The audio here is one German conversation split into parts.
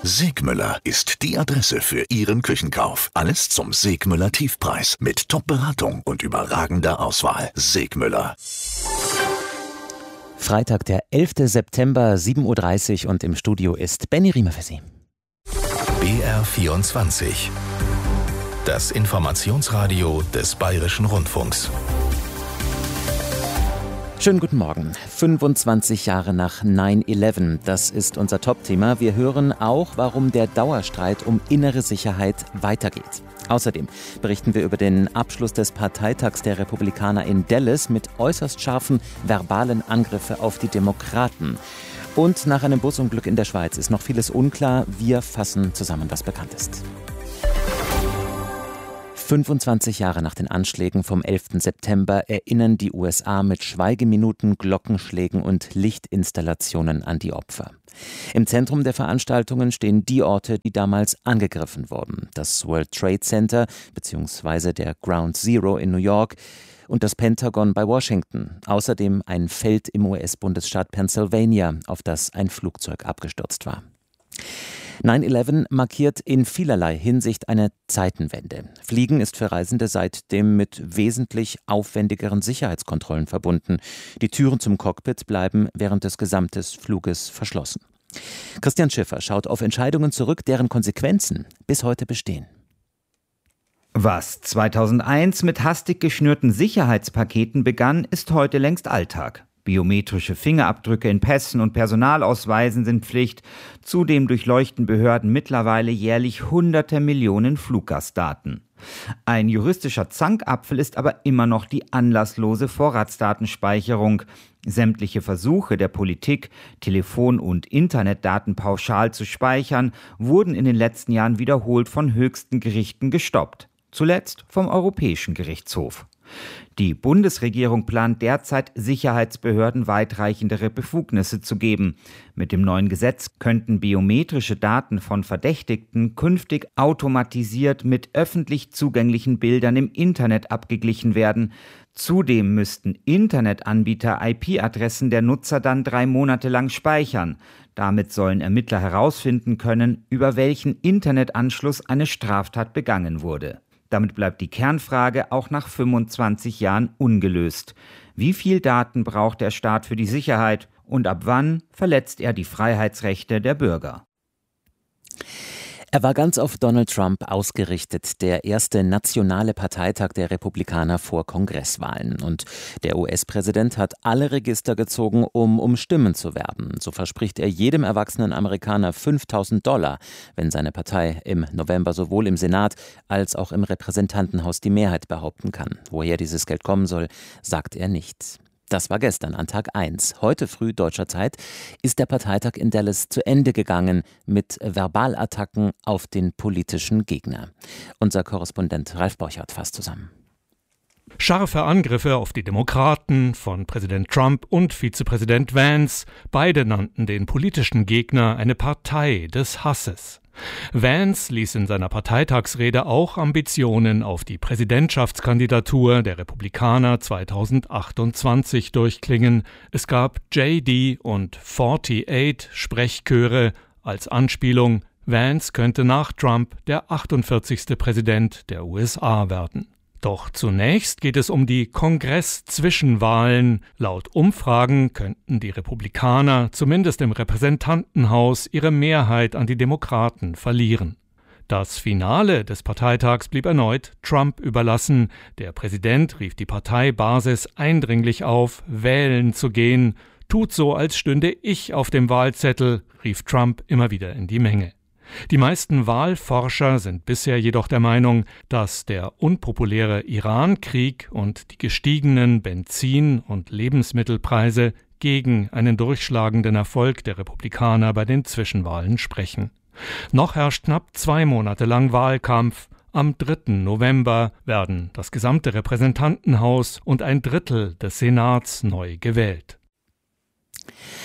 Segmüller ist die Adresse für Ihren Küchenkauf. Alles zum Segmüller Tiefpreis mit Top-Beratung und überragender Auswahl. Segmüller. Freitag, der 11. September, 7.30 Uhr und im Studio ist Benny Riemer für Sie. BR24. Das Informationsradio des Bayerischen Rundfunks. Schönen guten Morgen. 25 Jahre nach 9/11, das ist unser Top-Thema. Wir hören auch, warum der Dauerstreit um innere Sicherheit weitergeht. Außerdem berichten wir über den Abschluss des Parteitags der Republikaner in Dallas mit äußerst scharfen verbalen Angriffen auf die Demokraten. Und nach einem Busunglück in der Schweiz ist noch vieles unklar. Wir fassen zusammen, was bekannt ist. 25 Jahre nach den Anschlägen vom 11. September erinnern die USA mit Schweigeminuten, Glockenschlägen und Lichtinstallationen an die Opfer. Im Zentrum der Veranstaltungen stehen die Orte, die damals angegriffen wurden. Das World Trade Center bzw. der Ground Zero in New York und das Pentagon bei Washington. Außerdem ein Feld im US-Bundesstaat Pennsylvania, auf das ein Flugzeug abgestürzt war. 9/11 markiert in vielerlei Hinsicht eine Zeitenwende. Fliegen ist für Reisende seitdem mit wesentlich aufwendigeren Sicherheitskontrollen verbunden. Die Türen zum Cockpit bleiben während des gesamten Fluges verschlossen. Christian Schiffer schaut auf Entscheidungen zurück, deren Konsequenzen bis heute bestehen. Was 2001 mit hastig geschnürten Sicherheitspaketen begann, ist heute längst Alltag. Biometrische Fingerabdrücke in Pässen und Personalausweisen sind Pflicht. Zudem durchleuchten Behörden mittlerweile jährlich hunderte Millionen Fluggastdaten. Ein juristischer Zankapfel ist aber immer noch die anlasslose Vorratsdatenspeicherung. Sämtliche Versuche der Politik, Telefon- und Internetdaten pauschal zu speichern, wurden in den letzten Jahren wiederholt von höchsten Gerichten gestoppt. Zuletzt vom Europäischen Gerichtshof. Die Bundesregierung plant derzeit, Sicherheitsbehörden weitreichendere Befugnisse zu geben. Mit dem neuen Gesetz könnten biometrische Daten von Verdächtigten künftig automatisiert mit öffentlich zugänglichen Bildern im Internet abgeglichen werden. Zudem müssten Internetanbieter IP-Adressen der Nutzer dann 3 Monate lang speichern. Damit sollen Ermittler herausfinden können, über welchen Internetanschluss eine Straftat begangen wurde. Damit bleibt die Kernfrage auch nach 25 Jahren ungelöst. Wie viel Daten braucht der Staat für die Sicherheit und ab wann verletzt er die Freiheitsrechte der Bürger? Er war ganz auf Donald Trump ausgerichtet, der erste nationale Parteitag der Republikaner vor Kongresswahlen. Und der US-Präsident hat alle Register gezogen, um Stimmen zu werben. So verspricht er jedem erwachsenen Amerikaner $5.000, wenn seine Partei im November sowohl im Senat als auch im Repräsentantenhaus die Mehrheit behaupten kann. Woher dieses Geld kommen soll, sagt er nicht. Das war gestern an Tag 1. Heute früh deutscher Zeit ist der Parteitag in Dallas zu Ende gegangen mit Verbalattacken auf den politischen Gegner. Unser Korrespondent Ralf Borchardt fasst zusammen. Scharfe Angriffe auf die Demokraten von Präsident Trump und Vizepräsident Vance. Beide nannten den politischen Gegner eine Partei des Hasses. Vance ließ in seiner Parteitagsrede auch Ambitionen auf die Präsidentschaftskandidatur der Republikaner 2028 durchklingen. Es gab JD und 48 Sprechchöre als Anspielung, Vance könnte nach Trump der 48. Präsident der USA werden. Doch zunächst geht es um die Kongress-Zwischenwahlen. Laut Umfragen könnten die Republikaner zumindest im Repräsentantenhaus ihre Mehrheit an die Demokraten verlieren. Das Finale des Parteitags blieb erneut Trump überlassen. Der Präsident rief die Parteibasis eindringlich auf, wählen zu gehen. Tut so, als stünde ich auf dem Wahlzettel, rief Trump immer wieder in die Menge. Die meisten Wahlforscher sind bisher jedoch der Meinung, dass der unpopuläre Iran-Krieg und die gestiegenen Benzin- und Lebensmittelpreise gegen einen durchschlagenden Erfolg der Republikaner bei den Zwischenwahlen sprechen. Noch herrscht knapp 2 Monate lang Wahlkampf. Am 3. November werden das gesamte Repräsentantenhaus und ein Drittel des Senats neu gewählt.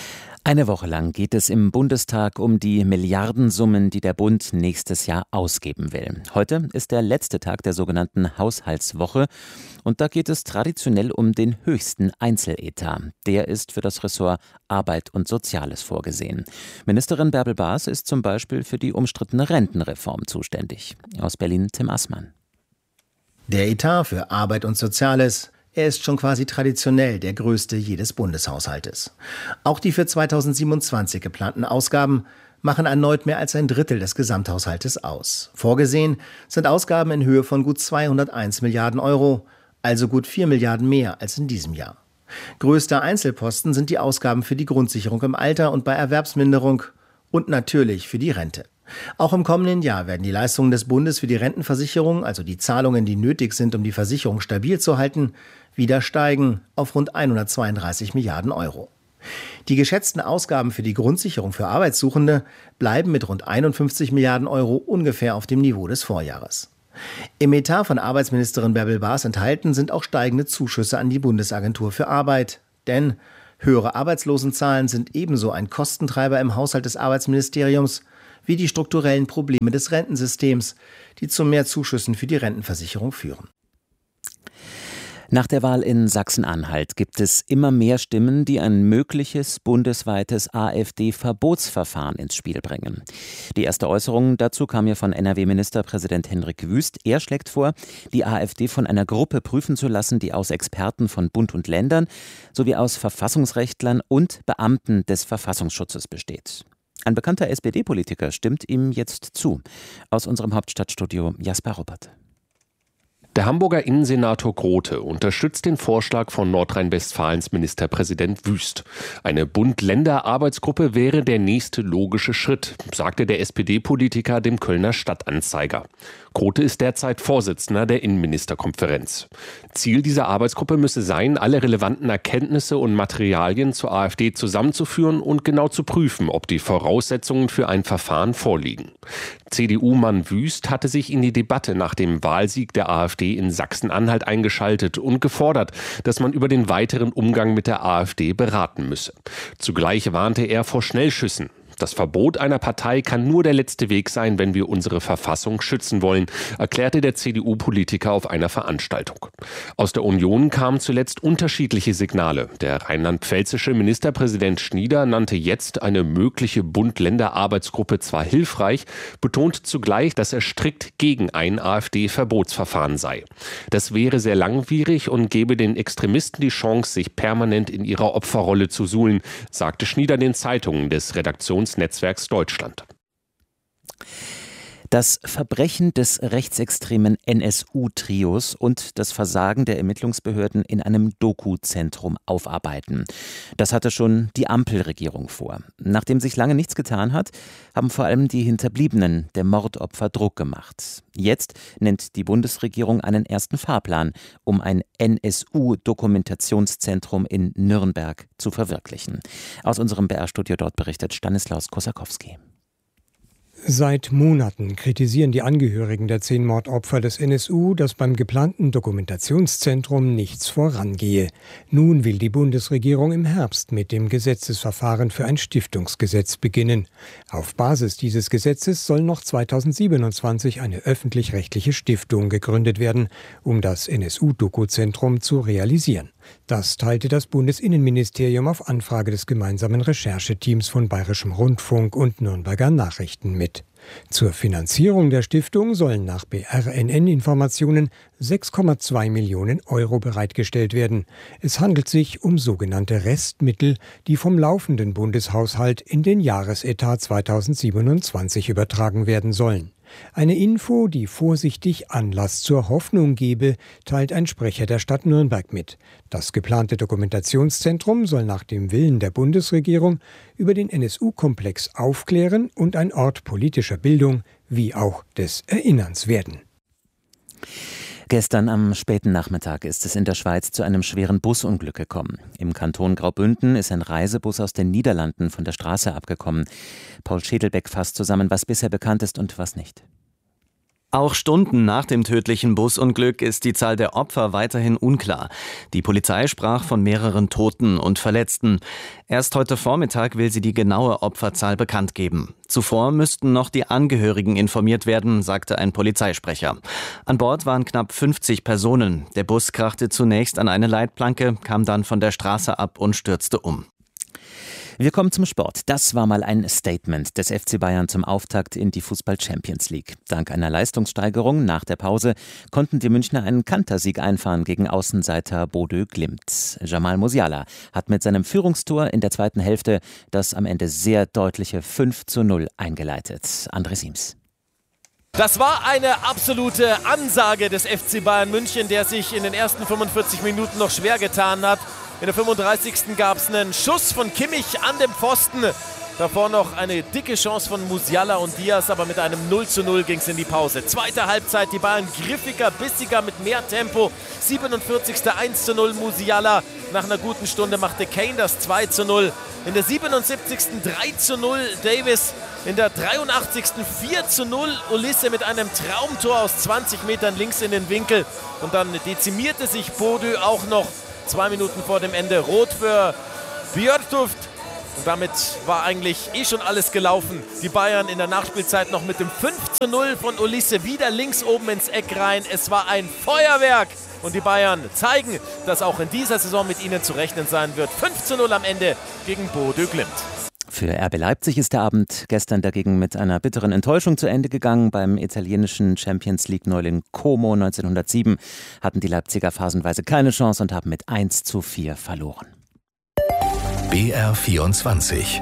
Eine Woche lang geht es im Bundestag um die Milliardensummen, die der Bund nächstes Jahr ausgeben will. Heute ist der letzte Tag der sogenannten Haushaltswoche und da geht es traditionell um den höchsten Einzeletat. Der ist für das Ressort Arbeit und Soziales vorgesehen. Ministerin Bärbel Baas ist zum Beispiel für die umstrittene Rentenreform zuständig. Aus Berlin Tim Assmann. Der Etat für Arbeit und Soziales, er ist schon quasi traditionell der größte jedes Bundeshaushaltes. Auch die für 2027 geplanten Ausgaben machen erneut mehr als ein Drittel des Gesamthaushaltes aus. Vorgesehen sind Ausgaben in Höhe von gut 201 Milliarden Euro, also gut 4 Milliarden mehr als in diesem Jahr. Größter Einzelposten sind die Ausgaben für die Grundsicherung im Alter und bei Erwerbsminderung und natürlich für die Rente. Auch im kommenden Jahr werden die Leistungen des Bundes für die Rentenversicherung, also die Zahlungen, die nötig sind, um die Versicherung stabil zu halten, wieder steigen auf rund 132 Milliarden Euro. Die geschätzten Ausgaben für die Grundsicherung für Arbeitssuchende bleiben mit rund 51 Milliarden Euro ungefähr auf dem Niveau des Vorjahres. Im Etat von Arbeitsministerin Bärbel Baas enthalten sind auch steigende Zuschüsse an die Bundesagentur für Arbeit. Denn höhere Arbeitslosenzahlen sind ebenso ein Kostentreiber im Haushalt des Arbeitsministeriums wie die strukturellen Probleme des Rentensystems, die zu mehr Zuschüssen für die Rentenversicherung führen. Nach der Wahl in Sachsen-Anhalt gibt es immer mehr Stimmen, die ein mögliches bundesweites AfD-Verbotsverfahren ins Spiel bringen. Die erste Äußerung dazu kam ja von NRW-Ministerpräsident Hendrik Wüst. Er schlägt vor, die AfD von einer Gruppe prüfen zu lassen, die aus Experten von Bund und Ländern sowie aus Verfassungsrechtlern und Beamten des Verfassungsschutzes besteht. Ein bekannter SPD-Politiker stimmt ihm jetzt zu. Aus unserem Hauptstadtstudio Jasper Ruppert. Der Hamburger Innensenator Grote unterstützt den Vorschlag von Nordrhein-Westfalens Ministerpräsident Wüst. Eine Bund-Länder-Arbeitsgruppe wäre der nächste logische Schritt, sagte der SPD-Politiker dem Kölner Stadtanzeiger. Grote ist derzeit Vorsitzender der Innenministerkonferenz. Ziel dieser Arbeitsgruppe müsse sein, alle relevanten Erkenntnisse und Materialien zur AfD zusammenzuführen und genau zu prüfen, ob die Voraussetzungen für ein Verfahren vorliegen. CDU-Mann Wüst hatte sich in die Debatte nach dem Wahlsieg der AfD in Sachsen-Anhalt eingeschaltet und gefordert, dass man über den weiteren Umgang mit der AfD beraten müsse. Zugleich warnte er vor Schnellschüssen. Das Verbot einer Partei kann nur der letzte Weg sein, wenn wir unsere Verfassung schützen wollen, erklärte der CDU-Politiker auf einer Veranstaltung. Aus der Union kamen zuletzt unterschiedliche Signale. Der rheinland-pfälzische Ministerpräsident Schnieder nannte jetzt eine mögliche Bund-Länder-Arbeitsgruppe zwar hilfreich, betont zugleich, dass er strikt gegen ein AfD-Verbotsverfahren sei. Das wäre sehr langwierig und gebe den Extremisten die Chance, sich permanent in ihrer Opferrolle zu suhlen, sagte Schnieder den Zeitungen des Redaktionsnetzwerks Deutschland. Das Verbrechen des rechtsextremen NSU-Trios und das Versagen der Ermittlungsbehörden in einem Doku-Zentrum aufarbeiten. Das hatte schon die Ampelregierung vor. Nachdem sich lange nichts getan hat, haben vor allem die Hinterbliebenen der Mordopfer Druck gemacht. Jetzt nennt die Bundesregierung einen ersten Fahrplan, um ein NSU-Dokumentationszentrum in Nürnberg zu verwirklichen. Aus unserem BR-Studio dort berichtet Stanislaus Kosakowski. Seit Monaten kritisieren die Angehörigen der 10 Mordopfer des NSU, dass beim geplanten Dokumentationszentrum nichts vorangehe. Nun will die Bundesregierung im Herbst mit dem Gesetzesverfahren für ein Stiftungsgesetz beginnen. Auf Basis dieses Gesetzes soll noch 2027 eine öffentlich-rechtliche Stiftung gegründet werden, um das NSU-Doku-Zentrum zu realisieren. Das teilte das Bundesinnenministerium auf Anfrage des gemeinsamen Rechercheteams von Bayerischem Rundfunk und Nürnberger Nachrichten mit. Zur Finanzierung der Stiftung sollen nach BRNN-Informationen 6,2 Millionen Euro bereitgestellt werden. Es handelt sich um sogenannte Restmittel, die vom laufenden Bundeshaushalt in den Jahresetat 2027 übertragen werden sollen. Eine Info, die vorsichtig Anlass zur Hoffnung gebe, teilt ein Sprecher der Stadt Nürnberg mit. Das geplante Dokumentationszentrum soll nach dem Willen der Bundesregierung über den NSU-Komplex aufklären und ein Ort politischer Bildung wie auch des Erinnerns werden. Gestern am späten Nachmittag ist es in der Schweiz zu einem schweren Busunglück gekommen. Im Kanton Graubünden ist ein Reisebus aus den Niederlanden von der Straße abgekommen. Paul Schädelbeck fasst zusammen, was bisher bekannt ist und was nicht. Auch Stunden nach dem tödlichen Busunglück ist die Zahl der Opfer weiterhin unklar. Die Polizei sprach von mehreren Toten und Verletzten. Erst heute Vormittag will sie die genaue Opferzahl bekannt geben. Zuvor müssten noch die Angehörigen informiert werden, sagte ein Polizeisprecher. An Bord waren knapp 50 Personen. Der Bus krachte zunächst an eine Leitplanke, kam dann von der Straße ab und stürzte um. Wir kommen zum Sport. Das war mal ein Statement des FC Bayern zum Auftakt in die Fußball-Champions League. Dank einer Leistungssteigerung nach der Pause konnten die Münchner einen Kantersieg einfahren gegen Außenseiter Bodø Glimt. Jamal Musiala hat mit seinem Führungstor in der zweiten Hälfte das am Ende sehr deutliche 5:0 eingeleitet. André Siems. Das war eine absolute Ansage des FC Bayern München, der sich in den ersten 45 Minuten noch schwer getan hat. In der 35. gab es einen Schuss von Kimmich an dem Pfosten. Davor noch eine dicke Chance von Musiala und Diaz, aber mit einem 0:0 ging es in die Pause. Zweite Halbzeit, die Bayern griffiger, bissiger, mit mehr Tempo. 47. 1:0 Musiala. Nach einer guten Stunde machte Kane das 2:0. In der 77. 3:0 Davis. In der 83. 4:0 Olise mit einem Traumtor aus 20 Metern links in den Winkel. Und dann dezimierte sich Bodø auch noch 2 Minuten vor dem Ende. Rot für Bjørtuft. Und damit war eigentlich schon alles gelaufen. Die Bayern in der Nachspielzeit noch mit dem 5:0 von Olise wieder links oben ins Eck rein. Es war ein Feuerwerk. Und die Bayern zeigen, dass auch in dieser Saison mit ihnen zu rechnen sein wird. 5:0 am Ende gegen Bodø Glimt. Für RB Leipzig ist der Abend gestern dagegen mit einer bitteren Enttäuschung zu Ende gegangen. Beim italienischen Champions-League-Neuling Como 1907 hatten die Leipziger phasenweise keine Chance und haben mit 1:4 verloren. BR24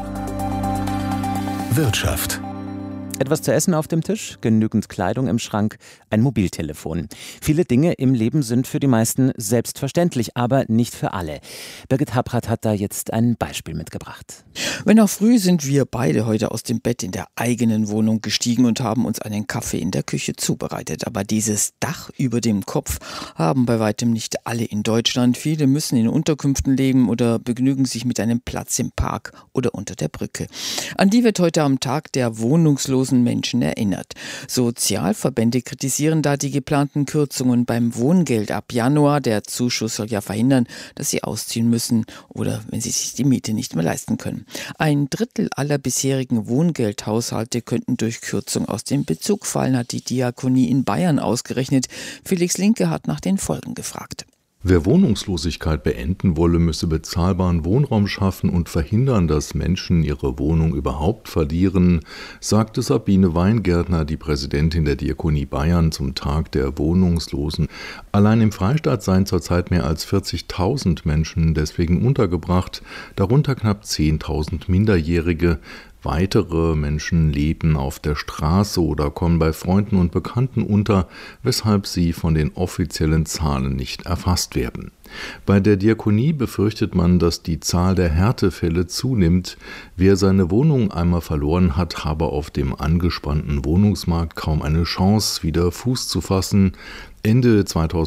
Wirtschaft. Etwas zu essen auf dem Tisch, genügend Kleidung im Schrank, ein Mobiltelefon. Viele Dinge im Leben sind für die meisten selbstverständlich, aber nicht für alle. Birgit Habrath hat da jetzt ein Beispiel mitgebracht. Wenn auch früh sind wir beide heute aus dem Bett in der eigenen Wohnung gestiegen und haben uns einen Kaffee in der Küche zubereitet. Aber dieses Dach über dem Kopf haben bei weitem nicht alle in Deutschland. Viele müssen in Unterkünften leben oder begnügen sich mit einem Platz im Park oder unter der Brücke. An die wird heute am Tag der wohnungslosen Menschen erinnert. Sozialverbände kritisieren da die geplanten Kürzungen beim Wohngeld ab Januar. Der Zuschuss soll ja verhindern, dass sie ausziehen müssen oder wenn sie sich die Miete nicht mehr leisten können. 1/3 aller bisherigen Wohngeldhaushalte könnten durch Kürzung aus dem Bezug fallen, hat die Diakonie in Bayern ausgerechnet. Felix Linke hat nach den Folgen gefragt. Wer Wohnungslosigkeit beenden wolle, müsse bezahlbaren Wohnraum schaffen und verhindern, dass Menschen ihre Wohnung überhaupt verlieren, sagte Sabine Weingärtner, die Präsidentin der Diakonie Bayern, zum Tag der Wohnungslosen. Allein im Freistaat seien zurzeit mehr als 40.000 Menschen deswegen untergebracht, darunter knapp 10.000 Minderjährige. Weitere Menschen leben auf der Straße oder kommen bei Freunden und Bekannten unter, weshalb sie von den offiziellen Zahlen nicht erfasst werden. Bei der Diakonie befürchtet man, dass die Zahl der Härtefälle zunimmt. Wer seine Wohnung einmal verloren hat, habe auf dem angespannten Wohnungsmarkt kaum eine Chance, wieder Fuß zu fassen. Ende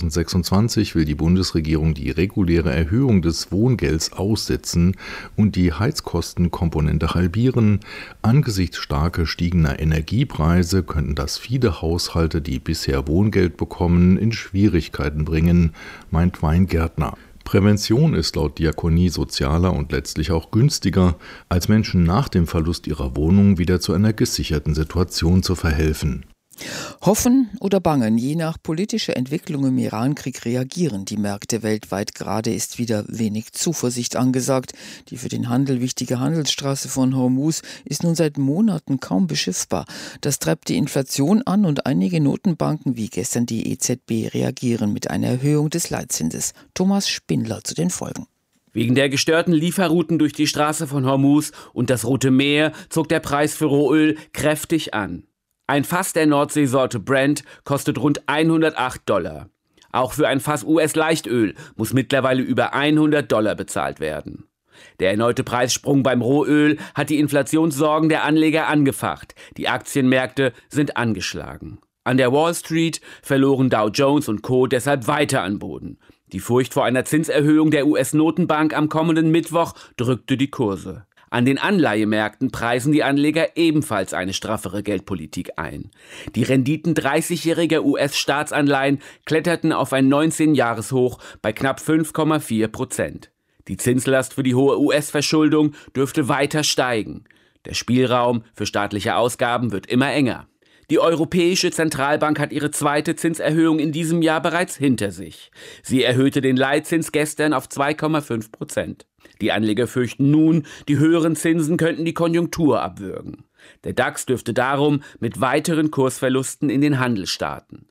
2026 will die Bundesregierung die reguläre Erhöhung des Wohngelds aussetzen und die Heizkostenkomponente halbieren. Angesichts stark gestiegener Energiepreise könnten das viele Haushalte, die bisher Wohngeld bekommen, in Schwierigkeiten bringen, meint Weingärtner. Prävention ist laut Diakonie sozialer und letztlich auch günstiger, als Menschen nach dem Verlust ihrer Wohnung wieder zu einer gesicherten Situation zu verhelfen. Hoffen oder bangen, je nach politischer Entwicklung im Irankrieg reagieren die Märkte weltweit. Gerade ist wieder wenig Zuversicht angesagt. Die für den Handel wichtige Handelsstraße von Hormuz ist nun seit Monaten kaum beschiffbar. Das treibt die Inflation an und einige Notenbanken wie gestern die EZB reagieren mit einer Erhöhung des Leitzinses. Thomas Spindler zu den Folgen. Wegen der gestörten Lieferrouten durch die Straße von Hormuz und das Rote Meer zog der Preis für Rohöl kräftig an. Ein Fass der Nordseesorte Brent kostet rund $108. Auch für ein Fass US-Leichtöl muss mittlerweile über $100 bezahlt werden. Der erneute Preissprung beim Rohöl hat die Inflationssorgen der Anleger angefacht. Die Aktienmärkte sind angeschlagen. An der Wall Street verloren Dow Jones und Co. deshalb weiter an Boden. Die Furcht vor einer Zinserhöhung der US-Notenbank am kommenden Mittwoch drückte die Kurse. An den Anleihemärkten preisen die Anleger ebenfalls eine straffere Geldpolitik ein. Die Renditen 30-jähriger US-Staatsanleihen kletterten auf ein 19-Jahres-Hoch bei knapp 5,4%. Die Zinslast für die hohe US-Verschuldung dürfte weiter steigen. Der Spielraum für staatliche Ausgaben wird immer enger. Die Europäische Zentralbank hat ihre zweite Zinserhöhung in diesem Jahr bereits hinter sich. Sie erhöhte den Leitzins gestern auf 2,5%. Die Anleger fürchten nun, die höheren Zinsen könnten die Konjunktur abwürgen. Der DAX dürfte darum mit weiteren Kursverlusten in den Handel starten.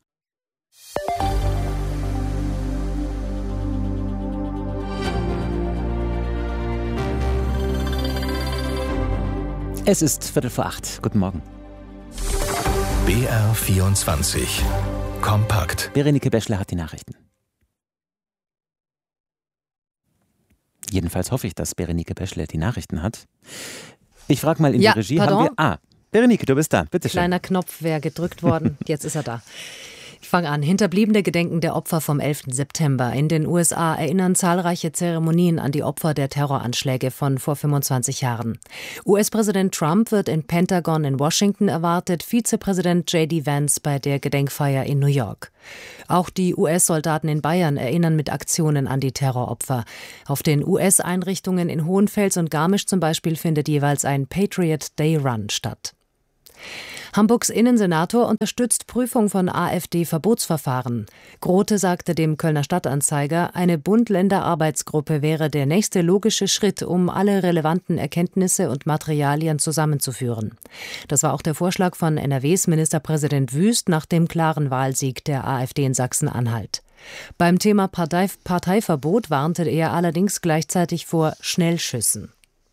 Es ist 7:45. Guten Morgen. BR24 kompakt. Berenike Beschler hat die Nachrichten. Jedenfalls hoffe ich, dass Berenike Beschler die Nachrichten hat. Ich frage mal in die Regie. Pardon? Berenike, du bist da. Bitte schön. Kleiner Knopf wäre gedrückt worden. Jetzt ist er da. Ich fange an. Hinterbliebene gedenken der Opfer vom 11. September. In den USA erinnern zahlreiche Zeremonien an die Opfer der Terroranschläge von vor 25 Jahren. US-Präsident Trump wird im Pentagon in Washington erwartet, Vizepräsident J.D. Vance bei der Gedenkfeier in New York. Auch die US-Soldaten in Bayern erinnern mit Aktionen an die Terroropfer. Auf den US-Einrichtungen in Hohenfels und Garmisch zum Beispiel findet jeweils ein Patriot Day Run statt. Hamburgs Innensenator unterstützt Prüfung von AfD-Verbotsverfahren. Grote sagte dem Kölner Stadtanzeiger, eine Bund-Länder-Arbeitsgruppe wäre der nächste logische Schritt, um alle relevanten Erkenntnisse und Materialien zusammenzuführen. Das war auch der Vorschlag von NRWs Ministerpräsident Wüst nach dem klaren Wahlsieg der AfD in Sachsen-Anhalt. Beim Thema Parteiverbot warnte er allerdings gleichzeitig vor Schnellschüssen.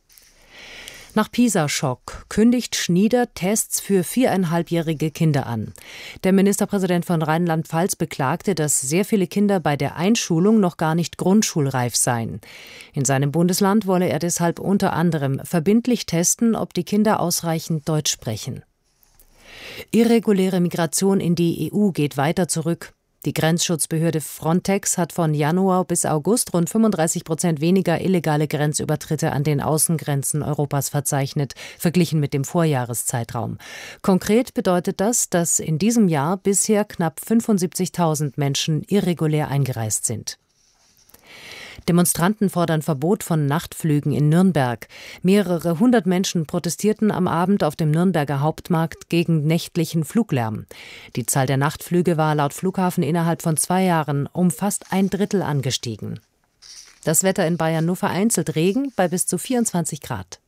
Nach Pisa-Schock kündigt Schnieder Tests für 4,5-jährige Kinder an. Der Ministerpräsident von Rheinland-Pfalz beklagte, dass sehr viele Kinder bei der Einschulung noch gar nicht grundschulreif seien. In seinem Bundesland wolle er deshalb unter anderem verbindlich testen, ob die Kinder ausreichend Deutsch sprechen. Irreguläre Migration in die EU geht weiter zurück. Die Grenzschutzbehörde Frontex hat von Januar bis August rund 35% weniger illegale Grenzübertritte an den Außengrenzen Europas verzeichnet, verglichen mit dem Vorjahreszeitraum. Konkret bedeutet das, dass in diesem Jahr bisher knapp 75.000 Menschen irregulär eingereist sind. Demonstranten fordern Verbot von Nachtflügen in Nürnberg. Mehrere hundert Menschen protestierten am Abend auf dem Nürnberger Hauptmarkt gegen nächtlichen Fluglärm. Die Zahl der Nachtflüge war laut Flughafen innerhalb von 2 Jahren um fast 1/3 angestiegen. Das Wetter in Bayern nur vereinzelt Regen bei bis zu 24 Grad.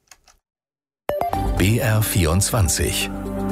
BR24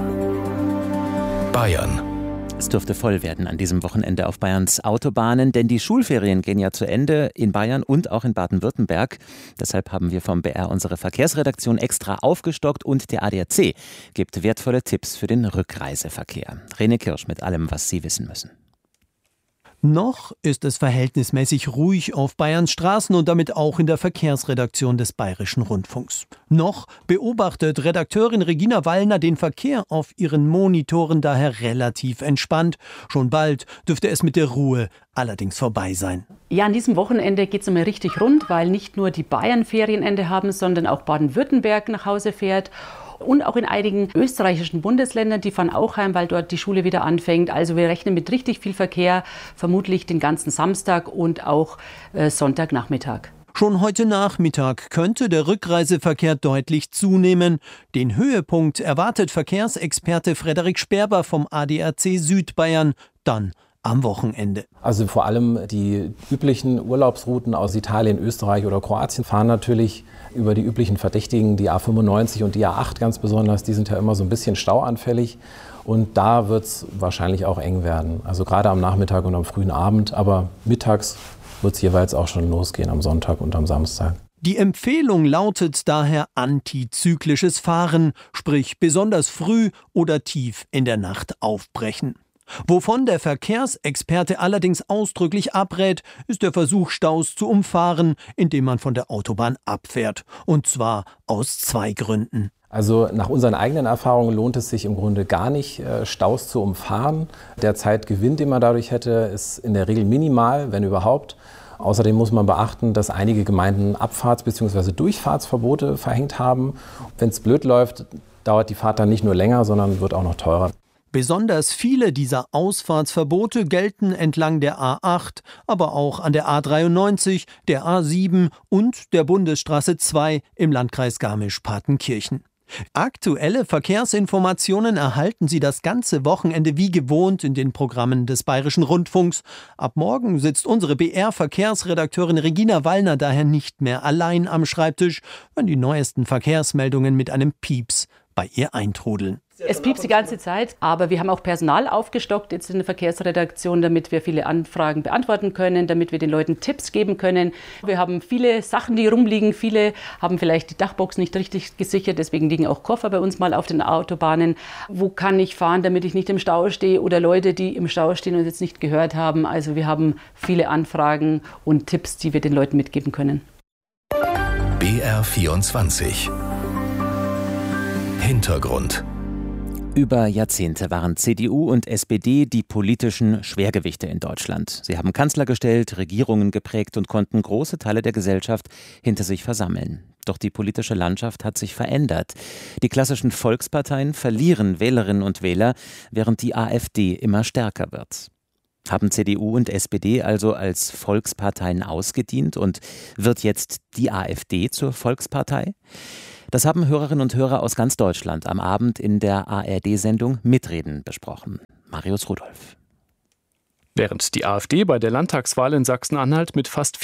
Bayern. Es dürfte voll werden an diesem Wochenende auf Bayerns Autobahnen, denn die Schulferien gehen ja zu Ende in Bayern und auch in Baden-Württemberg. Deshalb haben wir vom BR unsere Verkehrsredaktion extra aufgestockt und der ADAC gibt wertvolle Tipps für den Rückreiseverkehr. Rene Kirsch mit allem, was Sie wissen müssen. Noch ist es verhältnismäßig ruhig auf Bayerns Straßen und damit auch in der Verkehrsredaktion des Bayerischen Rundfunks. Noch beobachtet Redakteurin Regina Wallner den Verkehr auf ihren Monitoren daher relativ entspannt. Schon bald dürfte es mit der Ruhe allerdings vorbei sein. Ja, an diesem Wochenende geht es einmal richtig rund, weil nicht nur die Bayern Ferienende haben, sondern auch Baden-Württemberg nach Hause fährt. Und auch in einigen österreichischen Bundesländern, die fahren auch heim, weil dort die Schule wieder anfängt. Also wir rechnen mit richtig viel Verkehr, vermutlich den ganzen Samstag und auch Sonntagnachmittag. Schon heute Nachmittag könnte der Rückreiseverkehr deutlich zunehmen. Den Höhepunkt erwartet Verkehrsexperte Frederik Sperber vom ADAC Südbayern dann am Wochenende. Also vor allem die üblichen Urlaubsrouten aus Italien, Österreich oder Kroatien fahren natürlich über die üblichen Verdächtigen, die A95 und die A8 ganz besonders. Die sind ja immer so ein bisschen stauanfällig und da wird es wahrscheinlich auch eng werden. Also gerade am Nachmittag und am frühen Abend, aber mittags wird es jeweils auch schon losgehen am Sonntag und am Samstag. Die Empfehlung lautet daher antizyklisches Fahren, sprich besonders früh oder tief in der Nacht aufbrechen. Wovon der Verkehrsexperte allerdings ausdrücklich abrät, ist der Versuch, Staus zu umfahren, indem man von der Autobahn abfährt. Und zwar aus 2 Gründen. Also nach unseren eigenen Erfahrungen lohnt es sich im Grunde gar nicht, Staus zu umfahren. Der Zeitgewinn, den man dadurch hätte, ist in der Regel minimal, wenn überhaupt. Außerdem muss man beachten, dass einige Gemeinden Abfahrts- bzw. Durchfahrtsverbote verhängt haben. Wenn es blöd läuft, dauert die Fahrt dann nicht nur länger, sondern wird auch noch teurer. Besonders viele dieser Ausfahrtsverbote gelten entlang der A8, aber auch an der A93, der A7 und der Bundesstraße 2 im Landkreis Garmisch-Partenkirchen. Aktuelle Verkehrsinformationen erhalten Sie das ganze Wochenende wie gewohnt in den Programmen des Bayerischen Rundfunks. Ab morgen sitzt unsere BR-Verkehrsredakteurin Regina Wallner daher nicht mehr allein am Schreibtisch, wenn die neuesten Verkehrsmeldungen mit einem Pieps bei ihr eintrudeln. Es piepst die ganze Zeit, aber wir haben auch Personal aufgestockt jetzt in der Verkehrsredaktion, damit wir viele Anfragen beantworten können, damit wir den Leuten Tipps geben können. Wir haben viele Sachen, die rumliegen. Viele haben vielleicht die Dachbox nicht richtig gesichert, deswegen liegen auch Koffer bei uns mal auf den Autobahnen. Wo kann ich fahren, damit ich nicht im Stau stehe? Oder Leute, die im Stau stehen und jetzt nicht gehört haben. Also wir haben viele Anfragen und Tipps, die wir den Leuten mitgeben können. BR24 Hintergrund. Über Jahrzehnte waren CDU und SPD die politischen Schwergewichte in Deutschland. Sie haben Kanzler gestellt, Regierungen geprägt und konnten große Teile der Gesellschaft hinter sich versammeln. Doch die politische Landschaft hat sich verändert. Die klassischen Volksparteien verlieren Wählerinnen und Wähler, während die AfD immer stärker wird. Haben CDU und SPD also als Volksparteien ausgedient und wird jetzt die AfD zur Volkspartei? Das haben Hörerinnen und Hörer aus ganz Deutschland am Abend in der ARD-Sendung Mitreden besprochen. Marius Rudolph. Während die AfD bei der Landtagswahl in Sachsen-Anhalt mit fast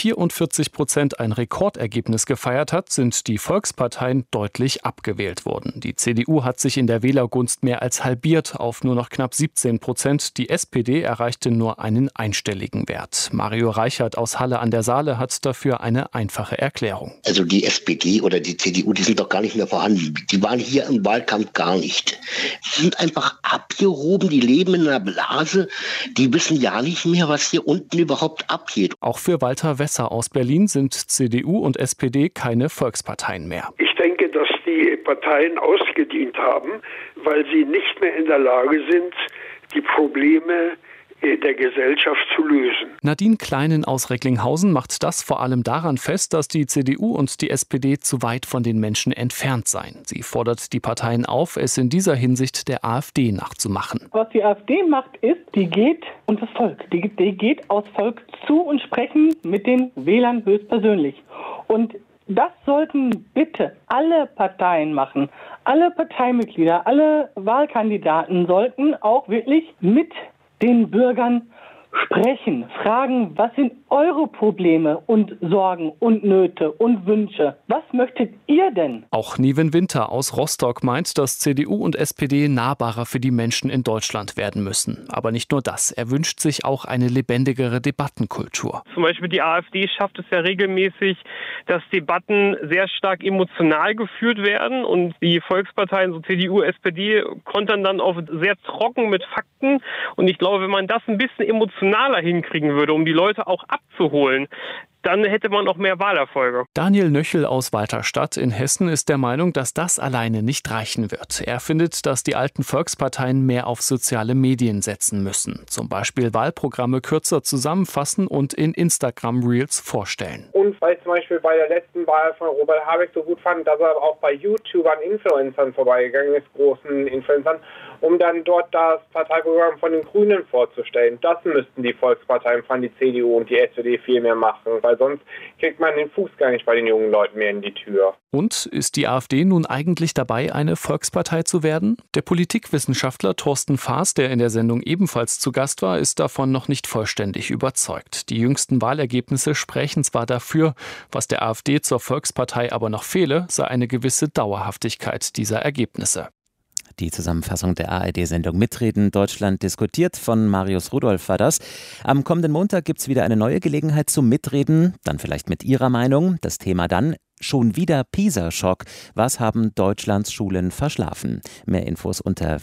44% ein Rekordergebnis gefeiert hat, sind die Volksparteien deutlich abgewählt worden. Die CDU hat sich in der Wählergunst mehr als halbiert auf nur noch knapp 17%. Die SPD erreichte nur einen einstelligen Wert. Mario Reichert aus Halle an der Saale hat dafür eine einfache Erklärung. Also die SPD oder die CDU, die sind doch gar nicht mehr vorhanden. Die waren hier im Wahlkampf gar nicht. Die sind einfach abgehoben, die leben in einer Blase, die wissen ja nicht mehr, was hier unten überhaupt abgeht. Auch für Walter Wesser aus Berlin sind CDU und SPD keine Volksparteien mehr. Ich denke, dass die Parteien ausgedient haben, weil sie nicht mehr in der Lage sind, die Probleme der Gesellschaft zu lösen. Nadine Kleinen aus Recklinghausen macht das vor allem daran fest, dass die CDU und die SPD zu weit von den Menschen entfernt seien. Sie fordert die Parteien auf, es in dieser Hinsicht der AfD nachzumachen. Was die AfD macht, ist, die geht unter das Volk. Die geht aufs Volk zu und sprechen mit den Wählern höchstpersönlich. Und das sollten bitte alle Parteien machen. Alle Parteimitglieder, alle Wahlkandidaten sollten auch wirklich mit den Bürgern sprechen, fragen, was sind eure Probleme und Sorgen und Nöte und Wünsche? Was möchtet ihr denn? Auch Niven Winter aus Rostock meint, dass CDU und SPD nahbarer für die Menschen in Deutschland werden müssen. Aber nicht nur das, er wünscht sich auch eine lebendigere Debattenkultur. Zum Beispiel die AfD schafft es ja regelmäßig, dass Debatten sehr stark emotional geführt werden und die Volksparteien, so CDU, SPD, kontern dann oft sehr trocken mit Fakten. Und ich glaube, wenn man das ein bisschen emotionaler hinkriegen würde, um die Leute auch abzuholen, dann hätte man auch mehr Wahlerfolge. Daniel Nöchel aus Walterstadt in Hessen ist der Meinung, dass das alleine nicht reichen wird. Er findet, dass die alten Volksparteien mehr auf soziale Medien setzen müssen. Zum Beispiel Wahlprogramme kürzer zusammenfassen und in Instagram-Reels vorstellen. Und weil ich zum Beispiel bei der letzten Wahl von Robert Habeck so gut fand, dass er auch bei YouTubern, Influencern vorbeigegangen ist, großen Influencern, um dann dort das Parteiprogramm von den Grünen vorzustellen. Das müssten die Volksparteien von die CDU und die SPD viel mehr machen, weil sonst kriegt man den Fuß gar nicht bei den jungen Leuten mehr in die Tür. Und ist die AfD nun eigentlich dabei, eine Volkspartei zu werden? Der Politikwissenschaftler Thorsten Faas, der in der Sendung ebenfalls zu Gast war, ist davon noch nicht vollständig überzeugt. Die jüngsten Wahlergebnisse sprechen zwar dafür, was der AfD zur Volkspartei aber noch fehle, sei eine gewisse Dauerhaftigkeit dieser Ergebnisse. Die Zusammenfassung der ARD-Sendung Mitreden Deutschland diskutiert von Marius Rudolph war das. Am kommenden Montag gibt es wieder eine neue Gelegenheit zum Mitreden, dann vielleicht mit Ihrer Meinung. Das Thema dann: schon wieder PISA-Schock. Was haben Deutschlands Schulen verschlafen? Mehr Infos unter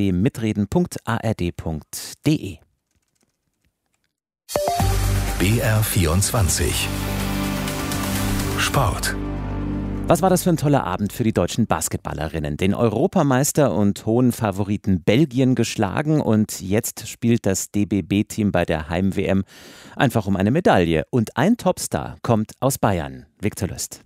www.mitreden.ard.de. BR24 Sport. Was war das für ein toller Abend für die deutschen Basketballerinnen? Den Europameister und hohen Favoriten Belgien geschlagen und jetzt spielt das DBB-Team bei der Heim-WM einfach um eine Medaille. Und ein Topstar kommt aus Bayern. Viktor Lüst.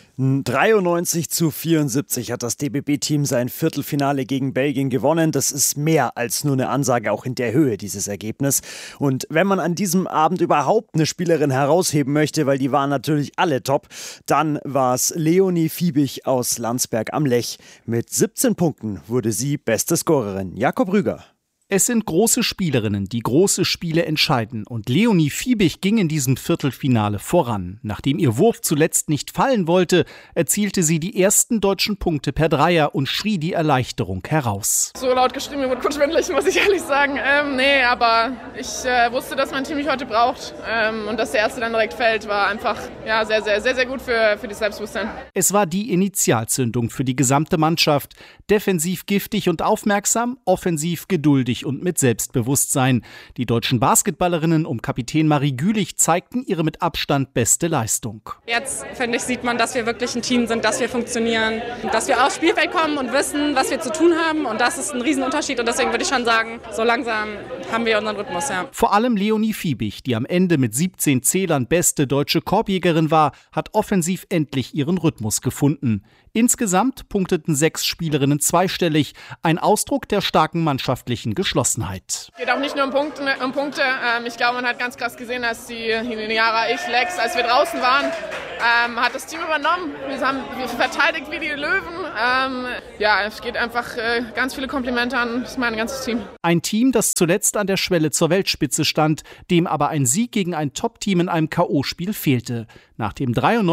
93:74 hat das DBB-Team sein Viertelfinale gegen Belgien gewonnen. Das ist mehr als nur eine Ansage, auch in der Höhe, dieses Ergebnis. Und wenn man an diesem Abend überhaupt eine Spielerin herausheben möchte, weil die waren natürlich alle top, dann war es Leonie Fiebig aus Landsberg am Lech. Mit 17 Punkten wurde sie beste Scorerin. Jakob Rüger. Es sind große Spielerinnen, die große Spiele entscheiden. Und Leonie Fiebig ging in diesem Viertelfinale voran. Nachdem ihr Wurf zuletzt nicht fallen wollte, erzielte sie die ersten deutschen Punkte per Dreier und schrie die Erleichterung heraus. So laut geschrien, mir wurde kurz schwindelig, muss ich ehrlich sagen. Aber ich wusste, dass mein Team mich heute braucht. Und dass der erste dann direkt fällt, war einfach sehr, sehr, sehr, sehr gut für das Selbstbewusstsein. Es war die Initialzündung für die gesamte Mannschaft. Defensiv giftig und aufmerksam, offensiv geduldig und mit Selbstbewusstsein. Die deutschen Basketballerinnen um Kapitän Marie Gülich zeigten ihre mit Abstand beste Leistung. Jetzt, finde ich, sieht man, dass wir wirklich ein Team sind, dass wir funktionieren, dass wir aufs Spielfeld kommen und wissen, was wir zu tun haben. Und das ist ein Riesenunterschied. Und deswegen würde ich schon sagen, so langsam haben wir unseren Rhythmus. Ja. Vor allem Leonie Fiebig, die am Ende mit 17 Zählern beste deutsche Korbjägerin war, hat offensiv endlich ihren Rhythmus gefunden. Insgesamt punkteten 6 Spielerinnen zweistellig, ein Ausdruck der starken mannschaftlichen Geschlossenheit. Es geht auch nicht nur um Punkte. Ich glaube, man hat ganz krass gesehen, dass die Jara, ich, Lex, als wir draußen waren, hat das Team übernommen. Wir verteidigt wie die Löwen. Es geht einfach ganz viele Komplimente an mein ganzes Team. Ein Team, das zuletzt an der Schwelle zur Weltspitze stand, dem aber ein Sieg gegen ein Top-Team in einem K.O.-Spiel fehlte. Nach dem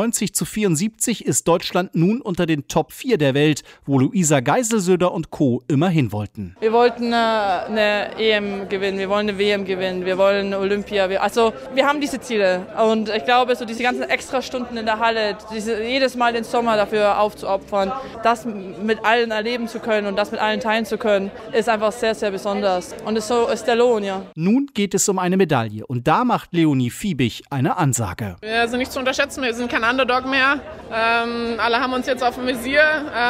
93:74 ist Deutschland nun unter den Top 4 der Welt, wo Luisa Geiselsöder und Co. immerhin wollten. Wir wollten eine EM gewinnen, wir wollen eine WM gewinnen, wir wollen Olympia. Wir haben diese Ziele. Und ich glaube, so diese ganzen Extrastunden in der Halle, jedes Mal den Sommer dafür aufzuopfern, das mit allen erleben zu können und das mit allen teilen zu können, ist einfach sehr, sehr besonders. Und so ist der Lohn, ja. Nun geht es um eine Medaille. Und da macht Leonie Fiebig eine Ansage. Wir sind nicht zu unterschätzen, wir sind kein Underdog mehr. Alle haben uns jetzt auf dem Visier,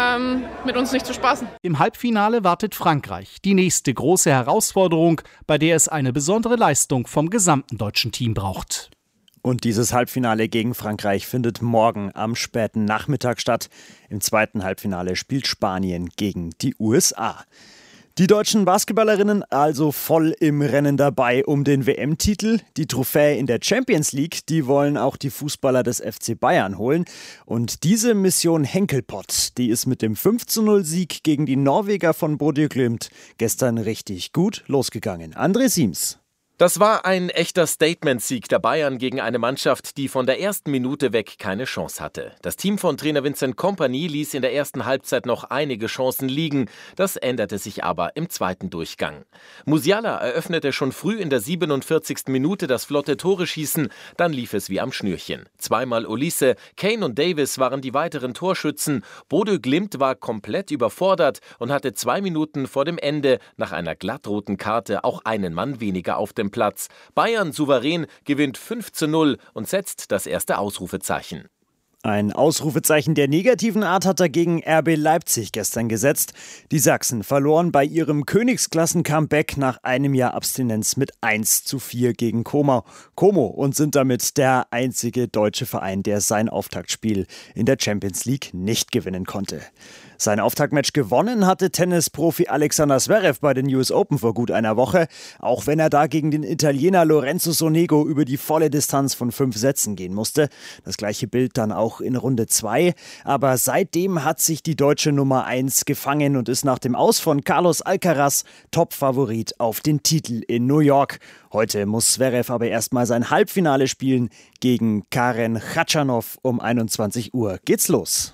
mit uns nicht zu spaßen. Im Halbfinale wartet Frankreich, die nächste große Herausforderung, bei der es eine besondere Leistung vom gesamten deutschen Team braucht. Und dieses Halbfinale gegen Frankreich findet morgen am späten Nachmittag statt. Im zweiten Halbfinale spielt Spanien gegen die USA. Die deutschen Basketballerinnen also voll im Rennen dabei um den WM-Titel. Die Trophäe in der Champions League, die wollen auch die Fußballer des FC Bayern holen. Und diese Mission Henkelpott, die ist mit dem 5:0-Sieg gegen die Norweger von Bodø/Glimt gestern richtig gut losgegangen. André Siems. Das war ein echter Statement-Sieg der Bayern gegen eine Mannschaft, die von der ersten Minute weg keine Chance hatte. Das Team von Trainer Vincent Kompany ließ in der ersten Halbzeit noch einige Chancen liegen. Das änderte sich aber im zweiten Durchgang. Musiala eröffnete schon früh in der 47. Minute das flotte Tore-Schießen. Dann lief es wie am Schnürchen. Zweimal Olise, Kane und Davis waren die weiteren Torschützen. Bodø/Glimt war komplett überfordert und hatte 2 Minuten vor dem Ende nach einer glattroten Karte auch einen Mann weniger auf dem Platz. Bayern souverän gewinnt 5:0 und setzt das erste Ausrufezeichen. Ein Ausrufezeichen der negativen Art hat dagegen RB Leipzig gestern gesetzt. Die Sachsen verloren bei ihrem Königsklassen-Comeback nach einem Jahr Abstinenz mit 1:4 gegen Como und sind damit der einzige deutsche Verein, der sein Auftaktspiel in der Champions League nicht gewinnen konnte. Sein Auftaktmatch gewonnen hatte Tennisprofi Alexander Zverev bei den US Open vor gut einer Woche, auch wenn er da gegen den Italiener Lorenzo Sonego über die volle Distanz von 5 Sätzen gehen musste. Das gleiche Bild dann auch in Runde 2. Aber seitdem hat sich die deutsche Nummer 1 gefangen und ist nach dem Aus von Carlos Alcaraz Topfavorit auf den Titel in New York. Heute muss Zverev aber erstmal sein Halbfinale spielen. Gegen Karen Khachanov um 21 Uhr geht's los.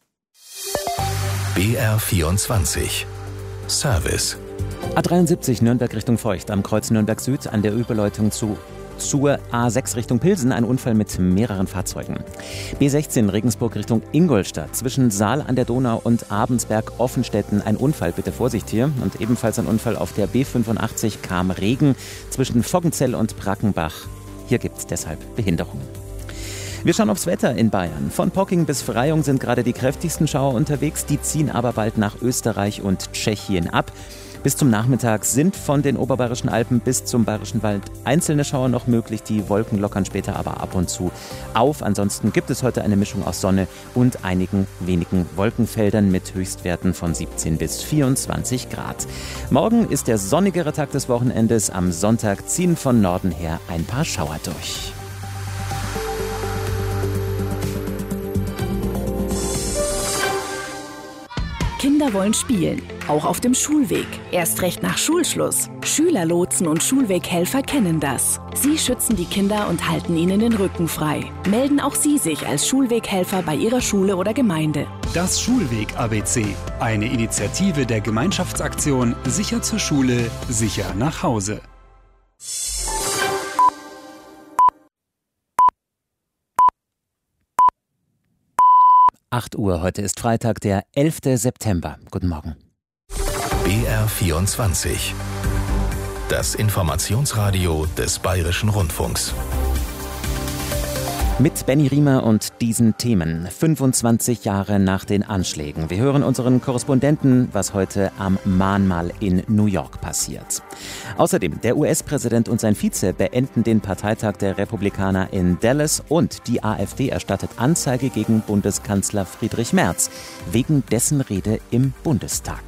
BR24 Service. A73 Nürnberg Richtung Feucht am Kreuz Nürnberg Süd an der Überleitung zur A6 Richtung Pilsen ein Unfall mit mehreren Fahrzeugen. B16 Regensburg Richtung Ingolstadt zwischen Saal an der Donau und Abensberg-Offenstetten ein Unfall, bitte Vorsicht hier. Und ebenfalls ein Unfall auf der B85 Cham-Regen zwischen Voggenzell und Brackenbach. Hier gibt es deshalb Behinderungen. Wir schauen aufs Wetter in Bayern. Von Pocking bis Freyung sind gerade die kräftigsten Schauer unterwegs. Die ziehen aber bald nach Österreich und Tschechien ab. Bis zum Nachmittag sind von den Oberbayerischen Alpen bis zum Bayerischen Wald einzelne Schauer noch möglich. Die Wolken lockern später aber ab und zu auf. Ansonsten gibt es heute eine Mischung aus Sonne und einigen wenigen Wolkenfeldern mit Höchstwerten von 17 bis 24 Grad. Morgen ist der sonnigere Tag des Wochenendes. Am Sonntag ziehen von Norden her ein paar Schauer durch. Kinder wollen spielen, auch auf dem Schulweg. Erst recht nach Schulschluss. Schülerlotsen und Schulweghelfer kennen das. Sie schützen die Kinder und halten ihnen den Rücken frei. Melden auch Sie sich als Schulweghelfer bei Ihrer Schule oder Gemeinde. Das Schulweg-ABC. Eine Initiative der Gemeinschaftsaktion Sicher zur Schule, sicher nach Hause. Uhr. Heute ist Freitag, der 11. September. Guten Morgen. BR24. Das Informationsradio des Bayerischen Rundfunks. Mit Benny Riemer und diesen Themen. 25 Jahre nach den Anschlägen. Wir hören unseren Korrespondenten, was heute am Mahnmal in New York passiert. Außerdem, der US-Präsident und sein Vize beenden den Parteitag der Republikaner in Dallas und die AfD erstattet Anzeige gegen Bundeskanzler Friedrich Merz wegen dessen Rede im Bundestag.